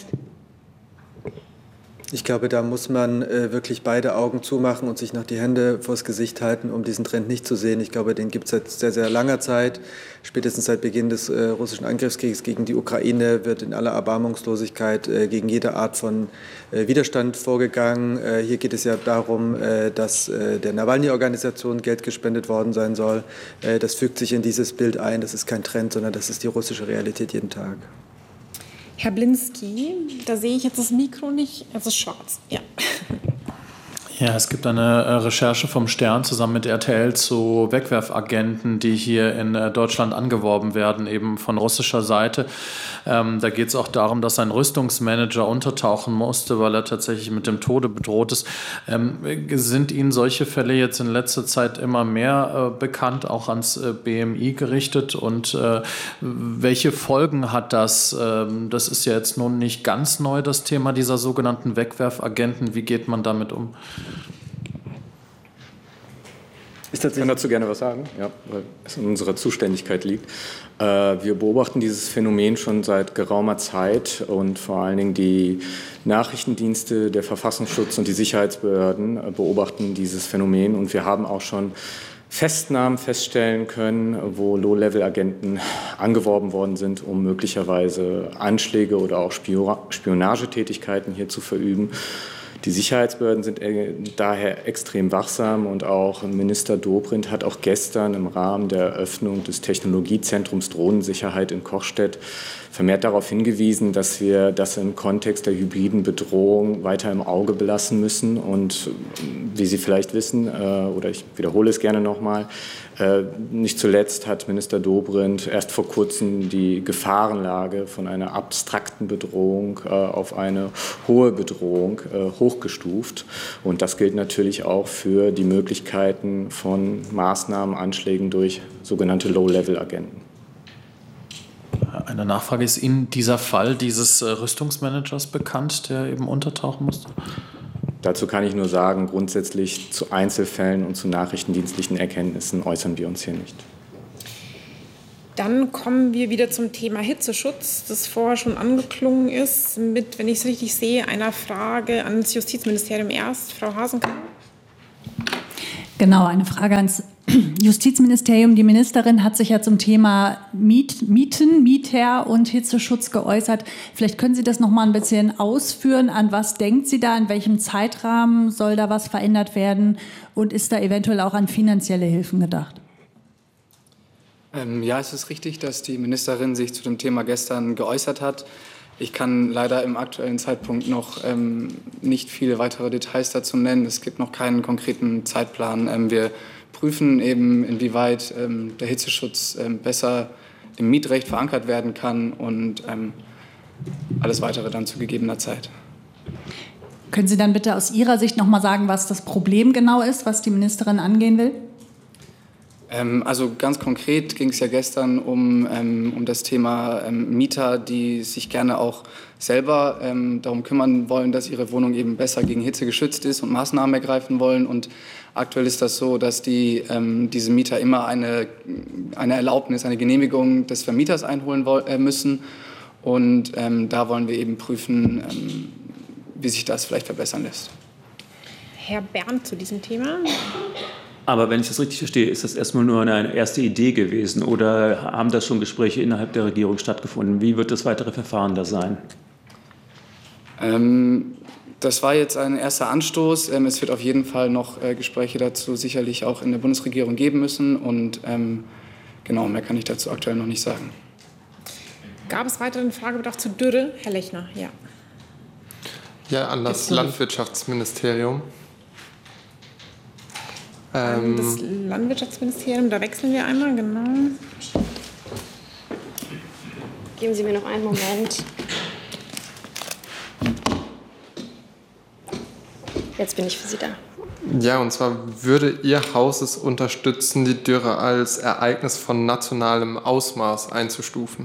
Ich glaube, da muss man äh, wirklich beide Augen zumachen und sich noch die Hände vors Gesicht halten, um diesen Trend nicht zu sehen. Ich glaube, den gibt es seit sehr, sehr langer Zeit. Spätestens seit Beginn des äh, russischen Angriffskriegs gegen die Ukraine wird in aller Erbarmungslosigkeit äh, gegen jede Art von äh, Widerstand vorgegangen. Äh, hier geht es ja darum, äh, dass äh, der Nawalny-Organisation Geld gespendet worden sein soll. Äh, das fügt sich in dieses Bild ein. Das ist kein Trend, sondern das ist die russische Realität jeden Tag. Herr Blinski, da sehe ich jetzt das Mikro nicht. Es ist schwarz. Ja. Ja, es gibt eine Recherche vom Stern zusammen mit R T L zu Wegwerfagenten, die hier in Deutschland angeworben werden, eben von russischer Seite. Ähm, da geht es auch darum, dass ein Rüstungsmanager untertauchen musste, weil er tatsächlich mit dem Tode bedroht ist. Ähm, sind Ihnen solche Fälle jetzt in letzter Zeit immer mehr äh, bekannt, auch ans äh, B M I gerichtet? Und äh, welche Folgen hat das? Ähm, das ist ja jetzt nun nicht ganz neu, das Thema dieser sogenannten Wegwerfagenten. Wie geht man damit um? Ich kann dazu gerne was sagen, ja, weil es in unserer Zuständigkeit liegt. Wir beobachten dieses Phänomen schon seit geraumer Zeit und vor allen Dingen die Nachrichtendienste, der Verfassungsschutz und die Sicherheitsbehörden beobachten dieses Phänomen. Und wir haben auch schon Festnahmen feststellen können, wo Low-Level-Agenten angeworben worden sind, um möglicherweise Anschläge oder auch Spionagetätigkeiten hier zu verüben. Die Sicherheitsbehörden sind daher extrem wachsam und auch Minister Dobrindt hat auch gestern im Rahmen der Eröffnung des Technologiezentrums Drohnensicherheit in Kochstedt vermehrt darauf hingewiesen, dass wir das im Kontext der hybriden Bedrohung weiter im Auge belassen müssen. Und wie Sie vielleicht wissen, oder ich wiederhole es gerne nochmal, nicht zuletzt hat Minister Dobrindt erst vor kurzem die Gefahrenlage von einer abstrakten Bedrohung auf eine hohe Bedrohung hochgestuft. Und das gilt natürlich auch für die Möglichkeiten von Maßnahmen, Anschlägen durch sogenannte Low-Level-Agenten. Eine Nachfrage: Ist Ihnen dieser Fall dieses Rüstungsmanagers bekannt, der eben untertauchen musste? Dazu kann ich nur sagen, grundsätzlich zu Einzelfällen und zu nachrichtendienstlichen Erkenntnissen äußern wir uns hier nicht. Dann kommen wir wieder zum Thema Hitzeschutz, das vorher schon angeklungen ist, mit, wenn ich es richtig sehe, einer Frage ans Justizministerium erst. Frau Hasenkamp. Genau, eine Frage ans Justizministerium. Die Ministerin hat sich ja zum Thema Miet, Mieten, Mieter und Hitzeschutz geäußert. Vielleicht können Sie das noch mal ein bisschen ausführen. An was denkt sie da? In welchem Zeitrahmen soll da was verändert werden? Und ist da eventuell auch an finanzielle Hilfen gedacht? Ähm, ja, es ist richtig, dass die Ministerin sich zu dem Thema gestern geäußert hat. Ich kann leider im aktuellen Zeitpunkt noch ähm, nicht viele weitere Details dazu nennen. Es gibt noch keinen konkreten Zeitplan. Ähm, wir prüfen eben, inwieweit ähm, der Hitzeschutz ähm, besser im Mietrecht verankert werden kann und ähm, alles Weitere dann zu gegebener Zeit. Können Sie dann bitte aus Ihrer Sicht noch mal sagen, was das Problem genau ist, was die Ministerin angehen will? Ähm, also ganz konkret ging es ja gestern um, ähm, um das Thema ähm, Mieter, die sich gerne auch selber ähm, darum kümmern wollen, dass ihre Wohnung eben besser gegen Hitze geschützt ist und Maßnahmen ergreifen wollen. Und aktuell ist das so, dass die, ähm, diese Mieter immer eine, eine Erlaubnis, eine Genehmigung des Vermieters einholen wollen, äh, müssen. Und ähm, da wollen wir eben prüfen, ähm, wie sich das vielleicht verbessern lässt. Herr Berndt zu diesem Thema. Aber wenn ich das richtig verstehe, ist das erstmal nur eine erste Idee gewesen oder haben da schon Gespräche innerhalb der Regierung stattgefunden? Wie wird das weitere Verfahren da sein? Ähm, das war jetzt ein erster Anstoß. Ähm, es wird auf jeden Fall noch äh, Gespräche dazu sicherlich auch in der Bundesregierung geben müssen. Und ähm, genau, mehr kann ich dazu aktuell noch nicht sagen. Gab es weiteren Fragebedarf zu Dürre? Herr Lechner, ja. Ja, an das Landwirtschaftsministerium. Das Landwirtschaftsministerium, da wechseln wir einmal, genau. Geben Sie mir noch einen Moment. Jetzt bin ich für Sie da. Ja, und zwar würde Ihr Haus es unterstützen, die Dürre als Ereignis von nationalem Ausmaß einzustufen?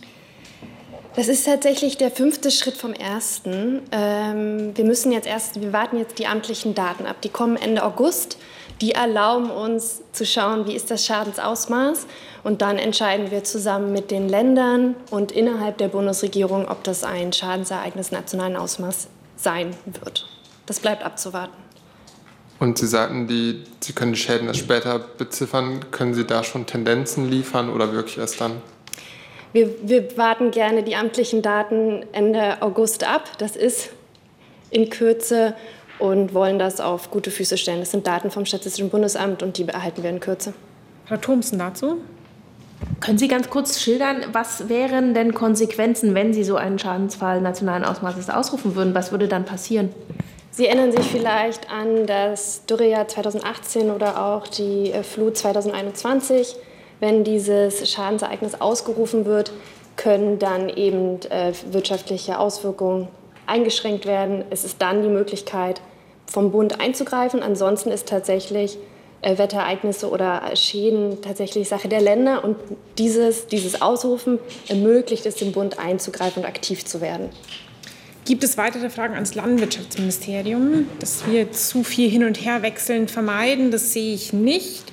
Das ist tatsächlich der fünfte Schritt vom ersten. Ähm, wir müssen jetzt erst, wir warten jetzt die amtlichen Daten ab. Die kommen Ende August. Die erlauben uns zu schauen, wie ist das Schadensausmaß. Und dann entscheiden wir zusammen mit den Ländern und innerhalb der Bundesregierung, ob das ein Schadensereignis nationalen Ausmaß sein wird. Das bleibt abzuwarten. Und Sie sagten, die, Sie können die Schäden erst später beziffern. Können Sie da schon Tendenzen liefern oder wirklich erst dann? Wir, wir warten gerne die amtlichen Daten Ende August ab. Das ist in Kürze. Und wollen das auf gute Füße stellen. Das sind Daten vom Statistischen Bundesamt und die erhalten wir in Kürze. Frau Thomsen dazu? Können Sie ganz kurz schildern, was wären denn Konsequenzen, wenn Sie so einen Schadensfall nationalen Ausmaßes ausrufen würden? Was würde dann passieren? Sie erinnern sich vielleicht an das Dürrejahr zweitausendachtzehn oder auch die Flut zweitausendeinundzwanzig. Wenn dieses Schadensereignis ausgerufen wird, können dann eben äh, wirtschaftliche Auswirkungen eingeschränkt werden. Es ist dann die Möglichkeit, vom Bund einzugreifen. Ansonsten ist tatsächlich äh, Wetterereignisse oder Schäden tatsächlich Sache der Länder. Und dieses, dieses Ausrufen ermöglicht es dem Bund einzugreifen und aktiv zu werden. Gibt es weitere Fragen ans Landwirtschaftsministerium? Dass wir zu viel hin und her wechseln vermeiden, das sehe ich nicht.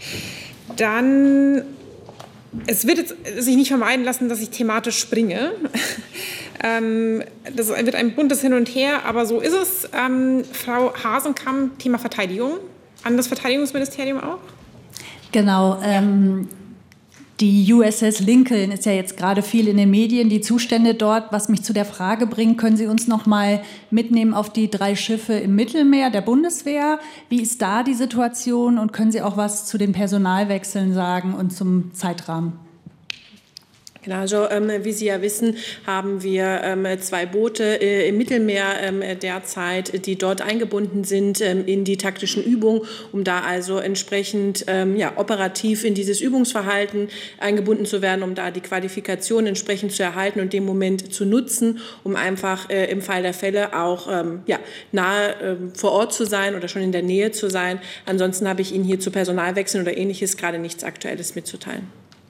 Dann, es wird jetzt sich nicht vermeiden lassen, dass ich thematisch springe. ähm, das wird ein buntes Hin und Her, aber so ist es. Ähm, Frau Hasenkamp, Thema Verteidigung. An das Verteidigungsministerium auch? Genau. Ähm, die U S S Lincoln ist ja jetzt gerade viel in den Medien, die Zustände dort. Was mich zu der Frage bringt, können Sie uns noch mal mitnehmen auf die drei Schiffe im Mittelmeer der Bundeswehr? Wie ist da die Situation und können Sie auch was zu den Personalwechseln sagen und zum Zeitrahmen? Genau, also ähm, wie Sie ja wissen, haben wir ähm, zwei Boote äh, im Mittelmeer ähm, derzeit, die dort eingebunden sind ähm, in die taktischen Übungen, um da also entsprechend ähm, ja, operativ in dieses Übungsverhalten eingebunden zu werden, um da die Qualifikation entsprechend zu erhalten und den Moment zu nutzen, um einfach äh, im Fall der Fälle auch ähm, ja, nahe äh, vor Ort zu sein oder schon in der Nähe zu sein. Ansonsten habe ich Ihnen hier zu Personalwechseln oder Ähnliches gerade nichts Aktuelles mitzuteilen.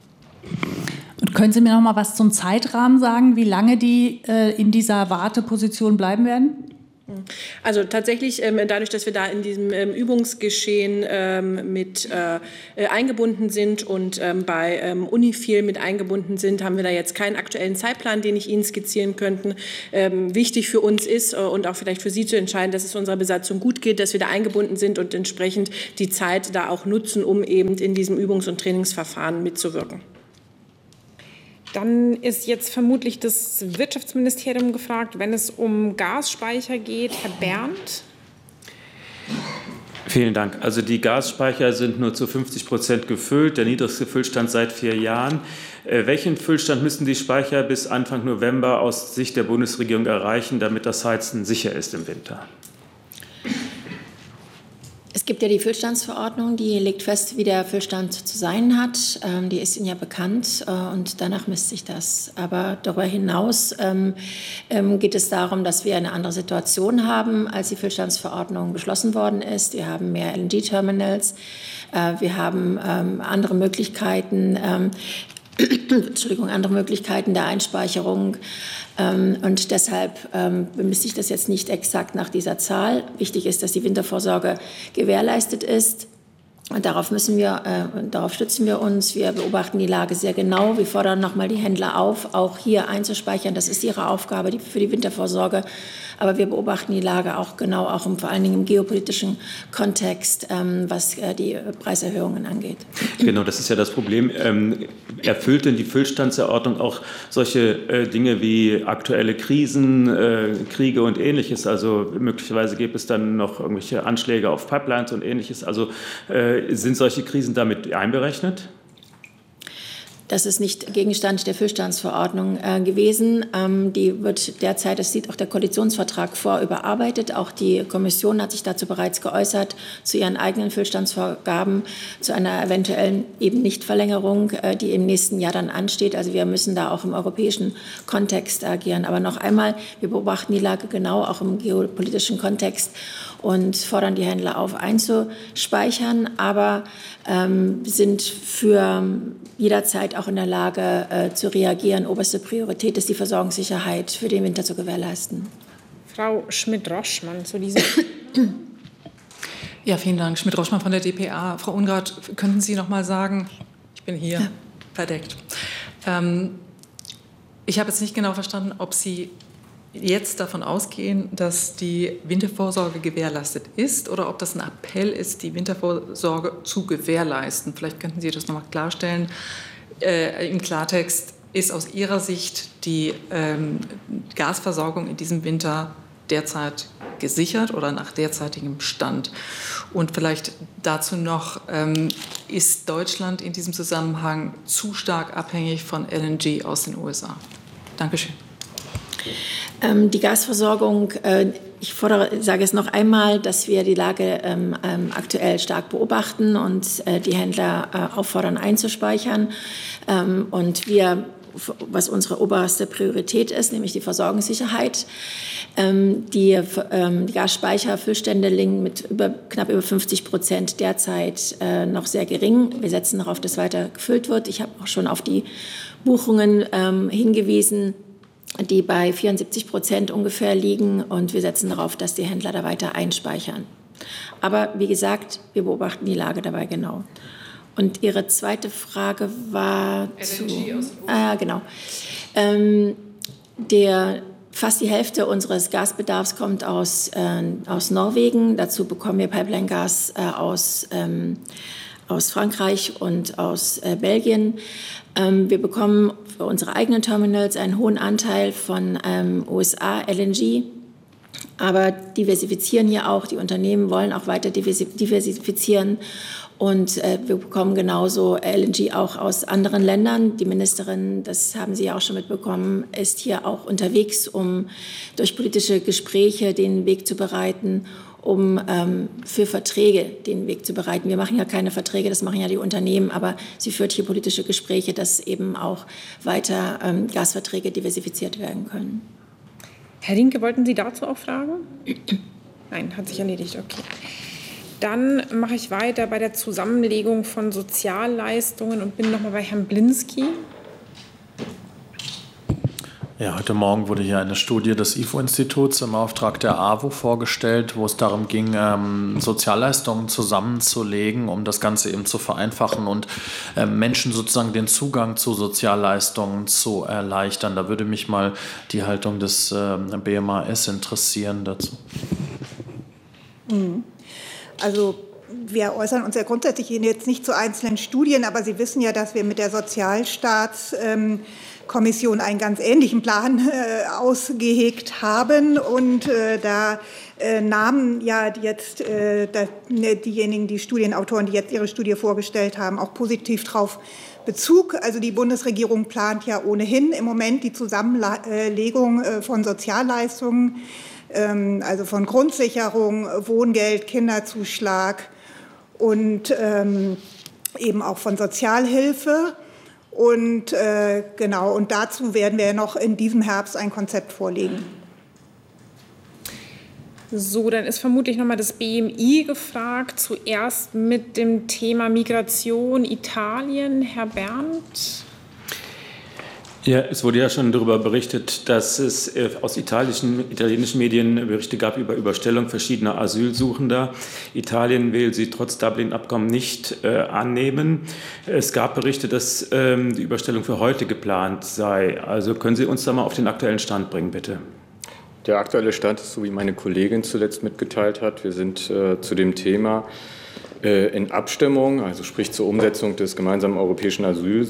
Und können Sie mir noch mal was zum Zeitrahmen sagen, wie lange die äh, in dieser Warteposition bleiben werden? Also tatsächlich, ähm, dadurch, dass wir da in diesem ähm, Übungsgeschehen ähm, mit äh, eingebunden sind und ähm, bei ähm, Unifil mit eingebunden sind, haben wir da jetzt keinen aktuellen Zeitplan, den ich Ihnen skizzieren könnte. Ähm, wichtig für uns ist äh, und auch vielleicht für Sie zu entscheiden, dass es unserer Besatzung gut geht, dass wir da eingebunden sind und entsprechend die Zeit da auch nutzen, um eben in diesem Übungs- und Trainingsverfahren mitzuwirken. Dann ist jetzt vermutlich das Wirtschaftsministerium gefragt, wenn es um Gasspeicher geht. Herr Berndt. Vielen Dank. Also die Gasspeicher sind nur zu fünfzig Prozent gefüllt, der niedrigste Füllstand seit vier Jahren. Äh, welchen Füllstand müssen die Speicher bis Anfang November aus Sicht der Bundesregierung erreichen, damit das Heizen sicher ist im Winter? Es gibt ja die Füllstandsverordnung, die legt fest, wie der Füllstand zu sein hat. Ähm, die ist Ihnen ja bekannt äh, und danach misst sich das. Aber darüber hinaus ähm, ähm, geht es darum, dass wir eine andere Situation haben, als die Füllstandsverordnung beschlossen worden ist. Wir haben mehr L N G-Terminals, äh, wir haben ähm, andere Möglichkeiten, ähm, Entschuldigung, andere Möglichkeiten der Einspeicherung. Und deshalb bemisst sich das jetzt nicht exakt nach dieser Zahl. Wichtig ist, dass die Wintervorsorge gewährleistet ist. Und darauf müssen wir, äh, darauf stützen wir uns. Wir beobachten die Lage sehr genau. Wir fordern nochmal die Händler auf, auch hier einzuspeichern. Das ist ihre Aufgabe die, für die Wintervorsorge. Aber wir beobachten die Lage auch genau, auch im, vor allen Dingen im geopolitischen Kontext, ähm, was äh, die Preiserhöhungen angeht. Genau, das ist ja das Problem. Ähm, erfüllt denn die Füllstandsverordnung auch solche äh, Dinge wie aktuelle Krisen, äh, Kriege und Ähnliches? Also möglicherweise gibt es dann noch irgendwelche Anschläge auf Pipelines und Ähnliches. Also äh, sind solche Krisen damit einberechnet? Das ist nicht Gegenstand der Füllstandsverordnung äh, gewesen. Ähm, die wird derzeit, das sieht auch der Koalitionsvertrag vor, überarbeitet. Auch die Kommission hat sich dazu bereits geäußert, zu ihren eigenen Füllstandsvorgaben, zu einer eventuellen eben Nichtverlängerung, äh, die im nächsten Jahr dann ansteht. Also wir müssen da auch im europäischen Kontext agieren. Aber noch einmal, wir beobachten die Lage genau, auch im geopolitischen Kontext und fordern die Händler auf, einzuspeichern, aber ähm, sind für jederzeit auch in der Lage äh, zu reagieren. Oberste Priorität ist die Versorgungssicherheit für den Winter zu gewährleisten. Frau Schmidt-Roschmann zu diesem. Ja, vielen Dank. Schmidt-Roschmann von der D P A. Frau Ungrad, könnten Sie noch mal sagen, ich bin hier, ja. Verdeckt. Ähm, ich habe jetzt nicht genau verstanden, ob Sie jetzt davon ausgehen, dass die Wintervorsorge gewährleistet ist oder ob das ein Appell ist, die Wintervorsorge zu gewährleisten. Vielleicht könnten Sie das noch mal klarstellen. Äh, im Klartext, ist aus Ihrer Sicht die ähm, Gasversorgung in diesem Winter derzeit gesichert oder nach derzeitigem Stand? Und vielleicht dazu noch, ähm, ist Deutschland in diesem Zusammenhang zu stark abhängig von L N G aus den U S A? Dankeschön. Ähm, die Gasversorgung, äh, ich fordere, sage es noch einmal, dass wir die Lage ähm, ähm, aktuell stark beobachten und äh, die Händler äh, auffordern, einzuspeichern. Ähm, und wir, was unsere oberste Priorität ist, nämlich die Versorgungssicherheit. Ähm, die, ähm, die Gasspeicherfüllstände liegen mit über, knapp über fünfzig Prozent derzeit äh, noch sehr gering. Wir setzen darauf, dass weiter gefüllt wird. Ich habe auch schon auf die Buchungen ähm, hingewiesen, die bei vierundsiebzig Prozent ungefähr liegen. Und wir setzen darauf, dass die Händler da weiter einspeichern. Aber wie gesagt, wir beobachten die Lage dabei genau. Und Ihre zweite Frage war zu... Ah, genau. Ähm, der, fast die Hälfte unseres Gasbedarfs kommt aus, äh, aus Norwegen. Dazu bekommen wir Pipeline-Gas äh, aus, ähm, aus Frankreich und aus äh, Belgien. Ähm, wir bekommen für unsere eigenen Terminals einen hohen Anteil von ähm, U S A L N G. Aber diversifizieren hier auch. Die Unternehmen wollen auch weiter diversifizieren. Und äh, wir bekommen genauso L N G auch aus anderen Ländern. Die Ministerin, das haben Sie ja auch schon mitbekommen, ist hier auch unterwegs, um durch politische Gespräche den Weg zu bereiten, um ähm, für Verträge den Weg zu bereiten. Wir machen ja keine Verträge, das machen ja die Unternehmen, aber sie führt hier politische Gespräche, dass eben auch weiter ähm, Gasverträge diversifiziert werden können. Herr Rinke, wollten Sie dazu auch fragen? Nein, hat sich erledigt, okay. Dann mache ich weiter bei der Zusammenlegung von Sozialleistungen und bin noch mal bei Herrn Blinski. Ja, heute Morgen wurde hier eine Studie des I F O-Instituts im Auftrag der A W O vorgestellt, wo es darum ging, ähm, Sozialleistungen zusammenzulegen, um das Ganze eben zu vereinfachen und äh, Menschen sozusagen den Zugang zu Sozialleistungen zu erleichtern. Da würde mich mal die Haltung des äh, B M A S interessieren dazu. Also wir äußern uns ja grundsätzlich jetzt nicht zu einzelnen Studien, aber Sie wissen ja, dass wir mit der Sozialstaatskommission einen ganz ähnlichen Plan äh, ausgehegt haben. Und äh, da äh, nahmen ja jetzt äh, da, ne, diejenigen, die Studienautoren, die jetzt ihre Studie vorgestellt haben, auch positiv drauf Bezug. Also die Bundesregierung plant ja ohnehin im Moment die Zusammenlegung äh, von Sozialleistungen, ähm, also von Grundsicherung, Wohngeld, Kinderzuschlag und ähm, eben auch von Sozialhilfe. Und äh, genau, und dazu werden wir noch in diesem Herbst ein Konzept vorlegen. So, dann ist vermutlich nochmal das B M I gefragt, zuerst mit dem Thema Migration Italien. Herr Berndt. Ja, es wurde ja schon darüber berichtet, dass es aus italienischen, italienischen Medien Berichte gab über Überstellung verschiedener Asylsuchender. Italien will sie trotz Dublin-Abkommen nicht äh, annehmen. Es gab Berichte, dass ähm, die Überstellung für heute geplant sei. Also können Sie uns da mal auf den aktuellen Stand bringen, bitte? Der aktuelle Stand ist, so wie meine Kollegin zuletzt mitgeteilt hat, wir sind äh, zu dem Thema in Abstimmung, also sprich zur Umsetzung des gemeinsamen europäischen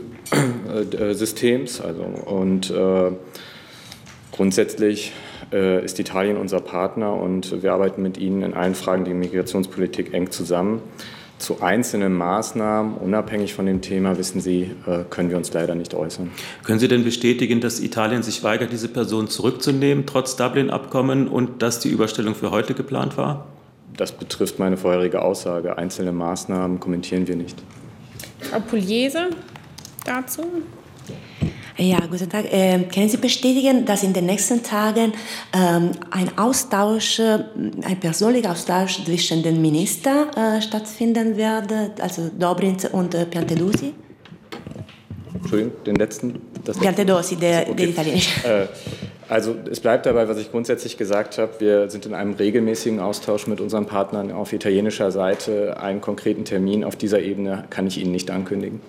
Asylsystems. Also, und äh, grundsätzlich äh, ist Italien unser Partner und wir arbeiten mit ihnen in allen Fragen der Migrationspolitik eng zusammen. Zu einzelnen Maßnahmen, unabhängig von dem Thema, wissen Sie, äh, können wir uns leider nicht äußern. Können Sie denn bestätigen, dass Italien sich weigert, diese Person zurückzunehmen, trotz Dublin-Abkommen, und dass die Überstellung für heute geplant war? Das betrifft meine vorherige Aussage. Einzelne Maßnahmen kommentieren wir nicht. Frau Pugliese dazu? Ja, guten Tag. Äh, können Sie bestätigen, dass in den nächsten Tagen ähm, ein Austausch, ein persönlicher Austausch zwischen den Ministern äh, stattfinden wird, also Dobrindt und äh, Piantedosi? Entschuldigung, den letzten? Das Piantedosi, der, okay. der italienische. Äh, Also es bleibt dabei, was ich grundsätzlich gesagt habe. Wir sind in einem regelmäßigen Austausch mit unseren Partnern auf italienischer Seite. Einen konkreten Termin auf dieser Ebene kann ich Ihnen nicht ankündigen.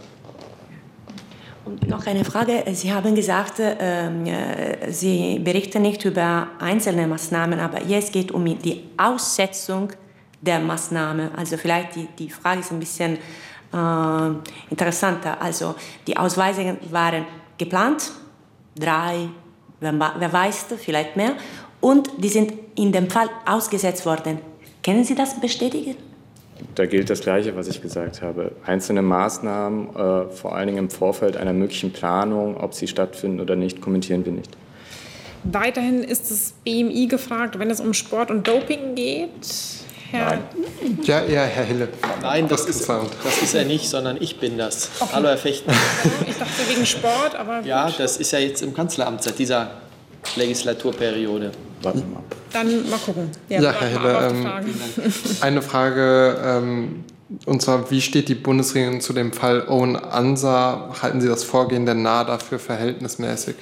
Und noch eine Frage. Sie haben gesagt, äh, Sie berichten nicht über einzelne Maßnahmen, aber jetzt geht es um die Aussetzung der Maßnahmen. Also vielleicht die, die Frage ist ein bisschen äh, interessanter. Also die Ausweisungen waren geplant, drei, wer weiß, vielleicht mehr. Und die sind in dem Fall ausgesetzt worden. Können Sie das bestätigen? Da gilt das Gleiche, was ich gesagt habe. Einzelne Maßnahmen, äh, vor allen Dingen im Vorfeld einer möglichen Planung, ob sie stattfinden oder nicht, kommentieren wir nicht. Weiterhin ist das B M I gefragt, wenn es um Sport und Doping geht. Herr Nein. Ja, eher Herr Hille. Nein, das ist, das ist er nicht, sondern ich bin das. Okay. Hallo, Herr Fechten. Ich dachte wegen Sport, aber gut. Ja, das ist ja jetzt im Kanzleramt seit dieser Legislaturperiode. Warten wir mal. Dann mal gucken. Ja, ja Herr Hille, ähm, eine Frage, ähm, und zwar, wie steht die Bundesregierung zu dem Fall Owen Ansa? Halten Sie das Vorgehen der NADA für verhältnismäßig?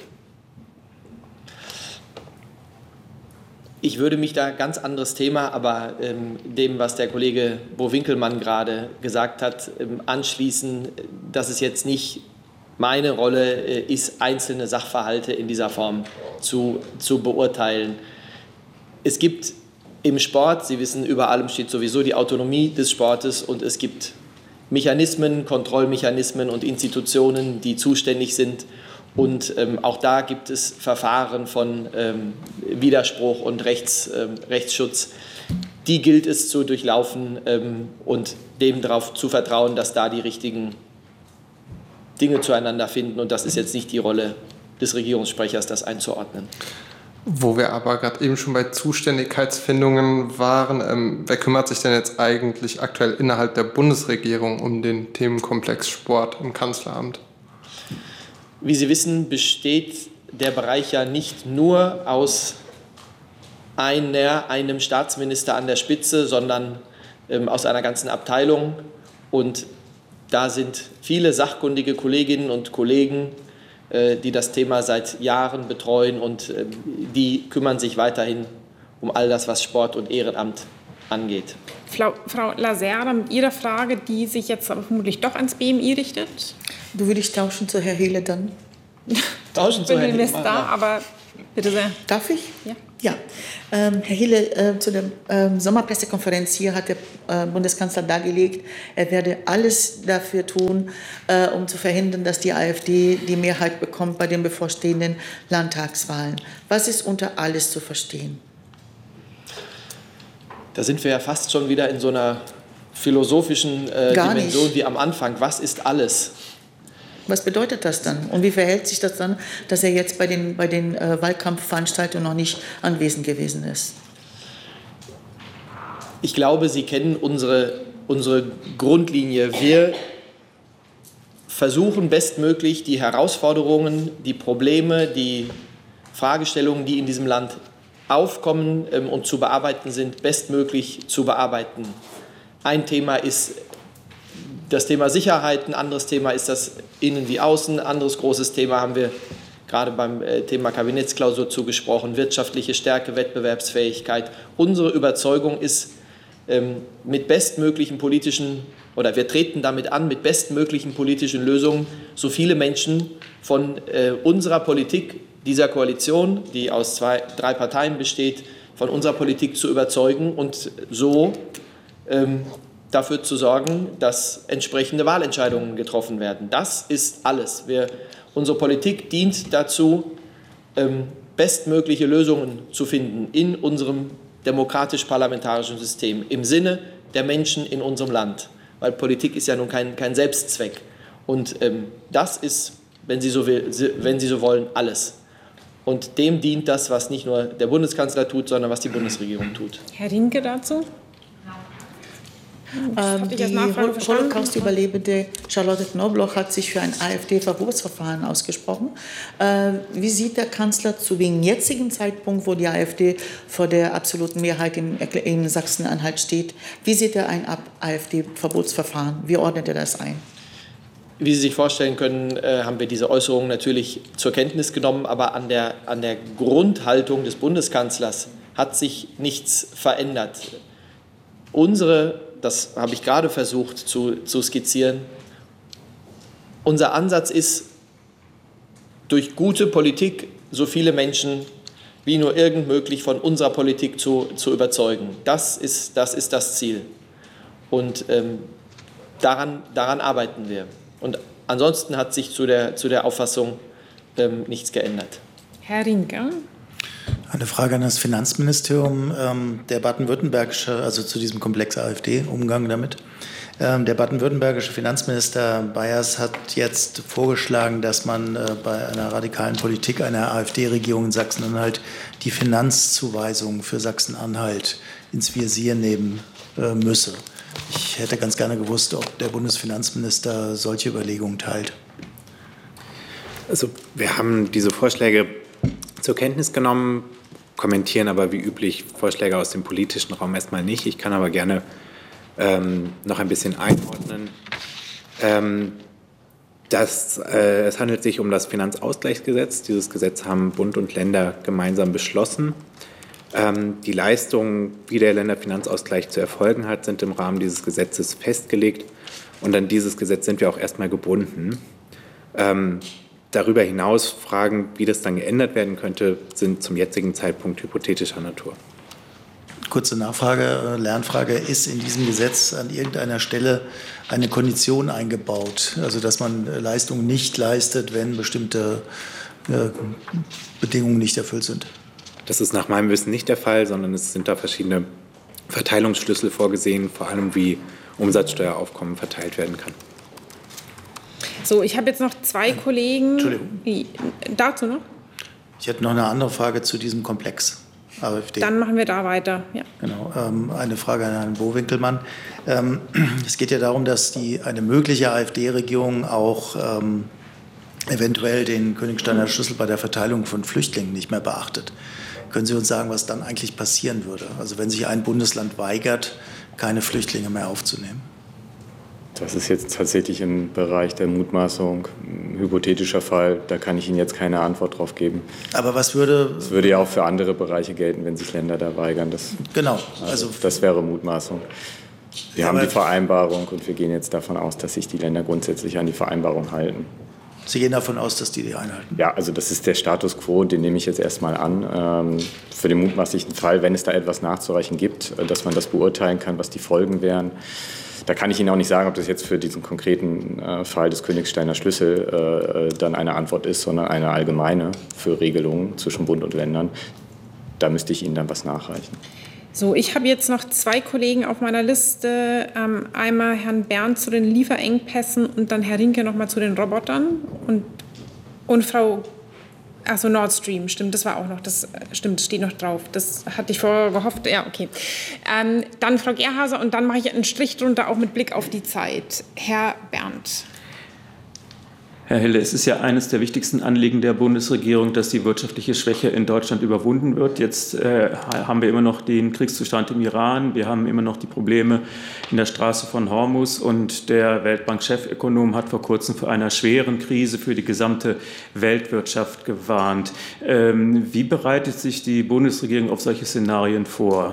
Ich würde mich da ganz anderes Thema, aber ähm, dem, was der Kollege Bo Winkelmann gerade gesagt hat, ähm, anschließen, dass es jetzt nicht meine Rolle äh, ist, einzelne Sachverhalte in dieser Form zu, zu beurteilen. Es gibt im Sport, Sie wissen, über allem steht sowieso die Autonomie des Sportes und es gibt Mechanismen, Kontrollmechanismen und Institutionen, die zuständig sind. Und ähm, auch da gibt es Verfahren von ähm, Widerspruch und Rechts, ähm, Rechtsschutz. Die gilt es zu durchlaufen ähm, und dem darauf zu vertrauen, dass da die richtigen Dinge zueinander finden. Und das ist jetzt nicht die Rolle des Regierungssprechers, das einzuordnen. Wo wir aber gerade eben schon bei Zuständigkeitsfindungen waren, ähm, wer kümmert sich denn jetzt eigentlich aktuell innerhalb der Bundesregierung um den Themenkomplex Sport im Kanzleramt? Wie Sie wissen, besteht der Bereich ja nicht nur aus einer, einem Staatsminister an der Spitze, sondern ähm, aus einer ganzen Abteilung. Und da sind viele sachkundige Kolleginnen und Kollegen die das Thema seit Jahren betreuen und die kümmern sich weiterhin um all das, was Sport und Ehrenamt angeht. Frau, Frau Lacerda, mit Ihrer Frage, die sich jetzt aber vermutlich doch ans B M I richtet. Du würdest tauschen zu Herrn Hele dann? Tauschen zu Herrn Hele. Ich bin da, aber bitte sehr. Darf ich? Ja. Ja. Ähm, Herr Hele, äh, zu der ähm, Sommerpressekonferenz hier hat der äh, Bundeskanzler dargelegt, er werde alles dafür tun, äh, um zu verhindern, dass die AfD die Mehrheit bekommt bei den bevorstehenden Landtagswahlen. Was ist unter alles zu verstehen? Da sind wir ja fast schon wieder in so einer philosophischen äh, Dimension nicht. wie am Anfang. Was ist alles? Was bedeutet das dann? Und wie verhält sich das dann, dass er jetzt bei den, bei den äh, Wahlkampfveranstaltungen noch nicht anwesend gewesen ist? Ich glaube, Sie kennen unsere, unsere Grundlinie. Wir versuchen bestmöglich die Herausforderungen, die Probleme, die Fragestellungen, die in diesem Land aufkommen ähm, und zu bearbeiten sind, bestmöglich zu bearbeiten. Ein Thema ist das Thema Sicherheit, ein anderes Thema ist das Innen wie Außen, ein anderes großes Thema haben wir gerade beim äh, Thema Kabinettsklausur zugesprochen, wirtschaftliche Stärke, Wettbewerbsfähigkeit. Unsere Überzeugung ist, ähm, mit bestmöglichen politischen, oder wir treten damit an, mit bestmöglichen politischen Lösungen so viele Menschen von äh, unserer Politik, dieser Koalition, die aus zwei, drei Parteien besteht, von unserer Politik zu überzeugen und so ähm, dafür zu sorgen, dass entsprechende Wahlentscheidungen getroffen werden. Das ist alles. Wir, unsere Politik dient dazu, ähm, bestmögliche Lösungen zu finden in unserem demokratisch-parlamentarischen System, im Sinne der Menschen in unserem Land. Weil Politik ist ja nun kein, kein Selbstzweck. Und ähm, das ist, wenn Sie, so will, wenn Sie so wollen, alles. Und dem dient das, was nicht nur der Bundeskanzler tut, sondern was die Bundesregierung tut. Herr Rinke dazu? Ähm, die Holocaust-Überlebende Charlotte Knobloch hat sich für ein AfD-Verbotsverfahren ausgesprochen. Äh, wie sieht der Kanzler zu dem jetzigen Zeitpunkt, wo die AfD vor der absoluten Mehrheit in, in Sachsen-Anhalt steht, wie sieht er ein AfD-Verbotsverfahren? Wie ordnet er das ein? Wie Sie sich vorstellen können, äh, haben wir diese Äußerungen natürlich zur Kenntnis genommen, aber an der, an der Grundhaltung des Bundeskanzlers hat sich nichts verändert. Unsere, das habe ich gerade versucht zu, zu skizzieren, unser Ansatz ist, durch gute Politik so viele Menschen wie nur irgend möglich von unserer Politik zu, zu überzeugen. Das ist, das ist das Ziel. Und ähm, daran, daran arbeiten wir. Und ansonsten hat sich zu der, zu der Auffassung ähm, nichts geändert. Herr Rinke. Eine Frage an das Finanzministerium. Ähm, der baden-württembergische, also zu diesem Komplex AfD, Umgang damit. Ähm, der baden-württembergische Finanzminister Bayers hat jetzt vorgeschlagen, dass man äh, bei einer radikalen Politik einer AfD-Regierung in Sachsen-Anhalt die Finanzzuweisung für Sachsen-Anhalt ins Visier nehmen äh, müsse. Ich hätte ganz gerne gewusst, ob der Bundesfinanzminister solche Überlegungen teilt. Also wir haben diese Vorschläge zur Kenntnis genommen, kommentieren aber wie üblich Vorschläge aus dem politischen Raum erstmal nicht. Ich kann aber gerne ähm, noch ein bisschen einordnen. Ähm, das, äh, es handelt sich um das Finanzausgleichsgesetz. Dieses Gesetz haben Bund und Länder gemeinsam beschlossen. Ähm, die Leistungen, wie der Länderfinanzausgleich zu erfolgen hat, sind im Rahmen dieses Gesetzes festgelegt. Und an dieses Gesetz sind wir auch erstmal gebunden. Ähm, Darüber hinaus Fragen, wie das dann geändert werden könnte, sind zum jetzigen Zeitpunkt hypothetischer Natur. Kurze Nachfrage, Lernfrage. Ist in diesem Gesetz an irgendeiner Stelle eine Kondition eingebaut? Also dass man Leistungen nicht leistet, wenn bestimmte äh, Bedingungen nicht erfüllt sind? Das ist nach meinem Wissen nicht der Fall, sondern es sind da verschiedene Verteilungsschlüssel vorgesehen, vor allem wie Umsatzsteueraufkommen verteilt werden kann. So, ich habe jetzt noch zwei Kollegen. Entschuldigung. Dazu noch? Ich hätte noch eine andere Frage zu diesem Komplex AfD. Dann machen wir da weiter. Ja. Genau. Ähm, eine Frage an Herrn Bo-Winkelmann. Ähm, es geht ja darum, dass die, eine mögliche AfD-Regierung auch ähm, eventuell den Königsteiner Schlüssel bei der Verteilung von Flüchtlingen nicht mehr beachtet. Können Sie uns sagen, was dann eigentlich passieren würde? Also wenn sich ein Bundesland weigert, keine Flüchtlinge mehr aufzunehmen? Das ist jetzt tatsächlich im Bereich der Mutmaßung, ein hypothetischer Fall. Da kann ich Ihnen jetzt keine Antwort drauf geben. Aber was würde... Das würde ja auch für andere Bereiche gelten, wenn sich Länder da weigern. Das, genau. Also, Also das wäre Mutmaßung. Wir haben die Vereinbarung und wir gehen jetzt davon aus, dass sich die Länder grundsätzlich an die Vereinbarung halten. Sie gehen davon aus, dass die die einhalten? Ja, also das ist der Status quo, den nehme ich jetzt erstmal an. Ähm, für den mutmaßlichen Fall, wenn es da etwas nachzureichen gibt, dass man das beurteilen kann, was die Folgen wären. Da kann ich Ihnen auch nicht sagen, ob das jetzt für diesen konkreten äh, Fall des Königsteiner Schlüssel äh, dann eine Antwort ist, sondern eine allgemeine für Regelungen zwischen Bund und Ländern. Da müsste ich Ihnen dann was nachreichen. So, ich habe jetzt noch zwei Kollegen auf meiner Liste. Ähm, einmal Herrn Berndt zu den Lieferengpässen und dann Herr Rinke noch mal zu den Robotern. Und, und Frau, achso, Nord Stream, stimmt, das war auch noch, das stimmt, das steht noch drauf. Das hatte ich vorher gehofft, ja, okay. Ähm, dann Frau Gerhauser und dann mache ich einen Strich drunter, auch mit Blick auf die Zeit. Herr Berndt. Herr Hille, es ist ja eines der wichtigsten Anliegen der Bundesregierung, dass die wirtschaftliche Schwäche in Deutschland überwunden wird. Jetzt äh, haben wir immer noch den Kriegszustand im Iran, wir haben immer noch die Probleme in der Straße von Hormuz und der Weltbank-Chefökonom hat vor kurzem vor einer schweren Krise für die gesamte Weltwirtschaft gewarnt. Ähm, wie bereitet sich die Bundesregierung auf solche Szenarien vor?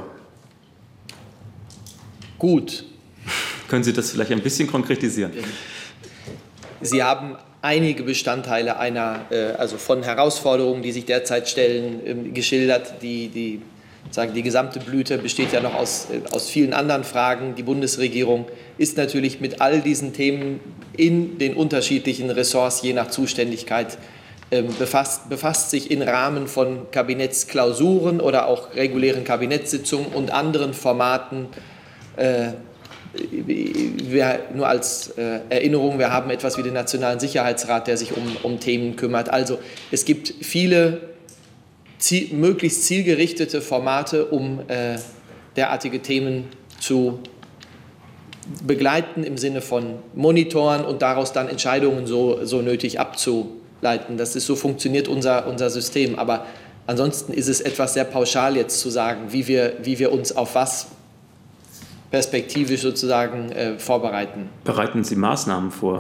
Gut. Können Sie das vielleicht ein bisschen konkretisieren? Sie haben einige Bestandteile einer, äh, also von Herausforderungen, die sich derzeit stellen, ähm, geschildert. Die, die, sagen, die gesamte Blüte besteht ja noch aus, äh, aus vielen anderen Fragen. Die Bundesregierung ist natürlich mit all diesen Themen in den unterschiedlichen Ressorts, je nach Zuständigkeit, ähm, befasst, befasst sich im Rahmen von Kabinettsklausuren oder auch regulären Kabinettssitzungen und anderen Formaten. Äh, Wir, nur als äh, Erinnerung, wir haben etwas wie den Nationalen Sicherheitsrat, der sich um, um Themen kümmert. Also es gibt viele ziel, möglichst zielgerichtete Formate, um äh, derartige Themen zu begleiten im Sinne von Monitoren und daraus dann Entscheidungen so, so nötig abzuleiten. Das ist, so funktioniert unser, unser System. Aber ansonsten ist es etwas sehr pauschal jetzt zu sagen, wie wir, wie wir uns auf was perspektivisch sozusagen äh, vorbereiten. Bereiten Sie Maßnahmen vor?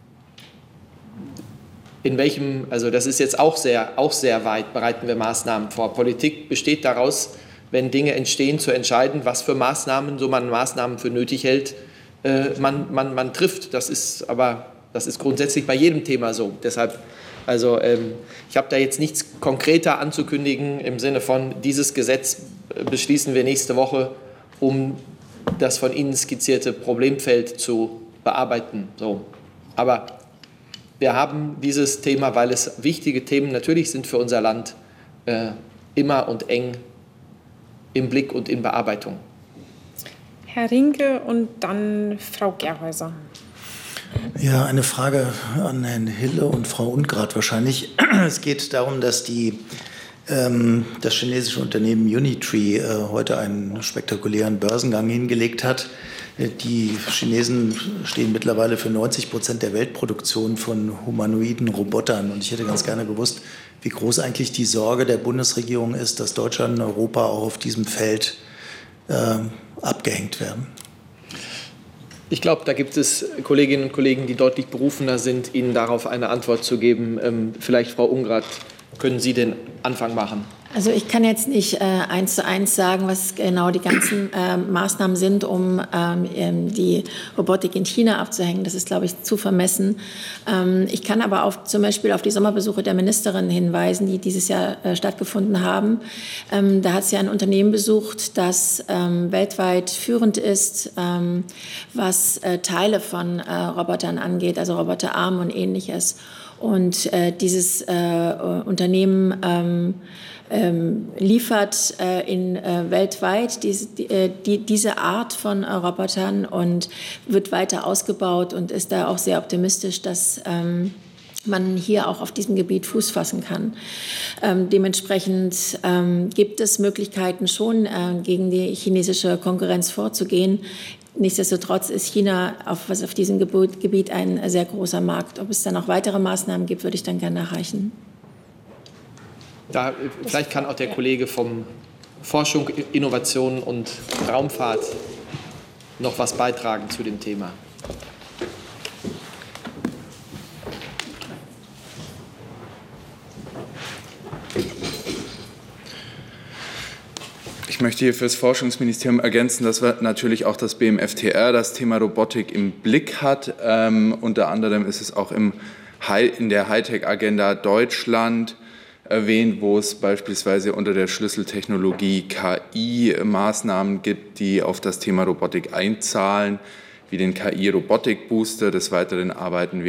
In welchem, also das ist jetzt auch sehr, auch sehr weit, bereiten wir Maßnahmen vor. Politik besteht daraus, wenn Dinge entstehen, zu entscheiden, was für Maßnahmen, so man Maßnahmen für nötig hält, äh, man, man, man trifft. Das ist aber, das ist grundsätzlich bei jedem Thema so. Deshalb, also ähm, ich habe da jetzt nichts konkreter anzukündigen im Sinne von, dieses Gesetz beschließen wir nächste Woche, um das von Ihnen skizzierte Problemfeld zu bearbeiten. So. Aber wir haben dieses Thema, weil es wichtige Themen natürlich sind für unser Land, äh, immer und eng im Blick und in Bearbeitung. Herr Rinke und dann Frau Gerhäuser. Ja, eine Frage an Herrn Hille und Frau Ungrad wahrscheinlich. Es geht darum, dass die das chinesische Unternehmen Unitree heute einen spektakulären Börsengang hingelegt hat. Die Chinesen stehen mittlerweile für neunzig Prozent der Weltproduktion von humanoiden Robotern. Und ich hätte ganz gerne gewusst, wie groß eigentlich die Sorge der Bundesregierung ist, dass Deutschland und Europa auch auf diesem Feld äh, abgehängt werden. Ich glaube, da gibt es Kolleginnen und Kollegen, die deutlich berufener sind, Ihnen darauf eine Antwort zu geben. Ähm, vielleicht, Frau Ungrad, können Sie den Anfang machen? Also ich kann jetzt nicht äh, eins zu eins sagen, was genau die ganzen äh, Maßnahmen sind, um ähm, die Robotik in China abzuhängen. Das ist, glaube ich, zu vermessen. Ähm, ich kann aber auf, zum Beispiel auf die Sommerbesuche der Ministerin hinweisen, die dieses Jahr äh, stattgefunden haben. Ähm, da hat sie ein Unternehmen besucht, das ähm, weltweit führend ist, ähm, was äh, Teile von äh, Robotern angeht, also Roboterarme und Ähnliches. Und äh, dieses äh, Unternehmen ähm, ähm, liefert äh, in, äh, weltweit diese, die, die, diese Art von äh, Robotern und wird weiter ausgebaut und ist da auch sehr optimistisch, dass ähm, man hier auch auf diesem Gebiet Fuß fassen kann. Ähm, dementsprechend ähm, gibt es Möglichkeiten schon, äh, gegen die chinesische Konkurrenz vorzugehen. Nichtsdestotrotz ist China auf, was auf diesem Gebiet ein sehr großer Markt. Ob es dann noch weitere Maßnahmen gibt, würde ich dann gerne erreichen. Da, vielleicht kann auch der Kollege vom Forschung, Innovation und Raumfahrt noch was beitragen zu dem Thema. Ich möchte hier für das Forschungsministerium ergänzen, dass wir natürlich auch das B M F T R, das Thema Robotik im Blick hat. Ähm, unter anderem ist es auch im Hi- in der Hightech-Agenda Deutschland erwähnt, wo es beispielsweise unter der Schlüsseltechnologie K I Maßnahmen gibt, die auf das Thema Robotik einzahlen, wie den K I-Robotik-Booster. Des Weiteren arbeiten wir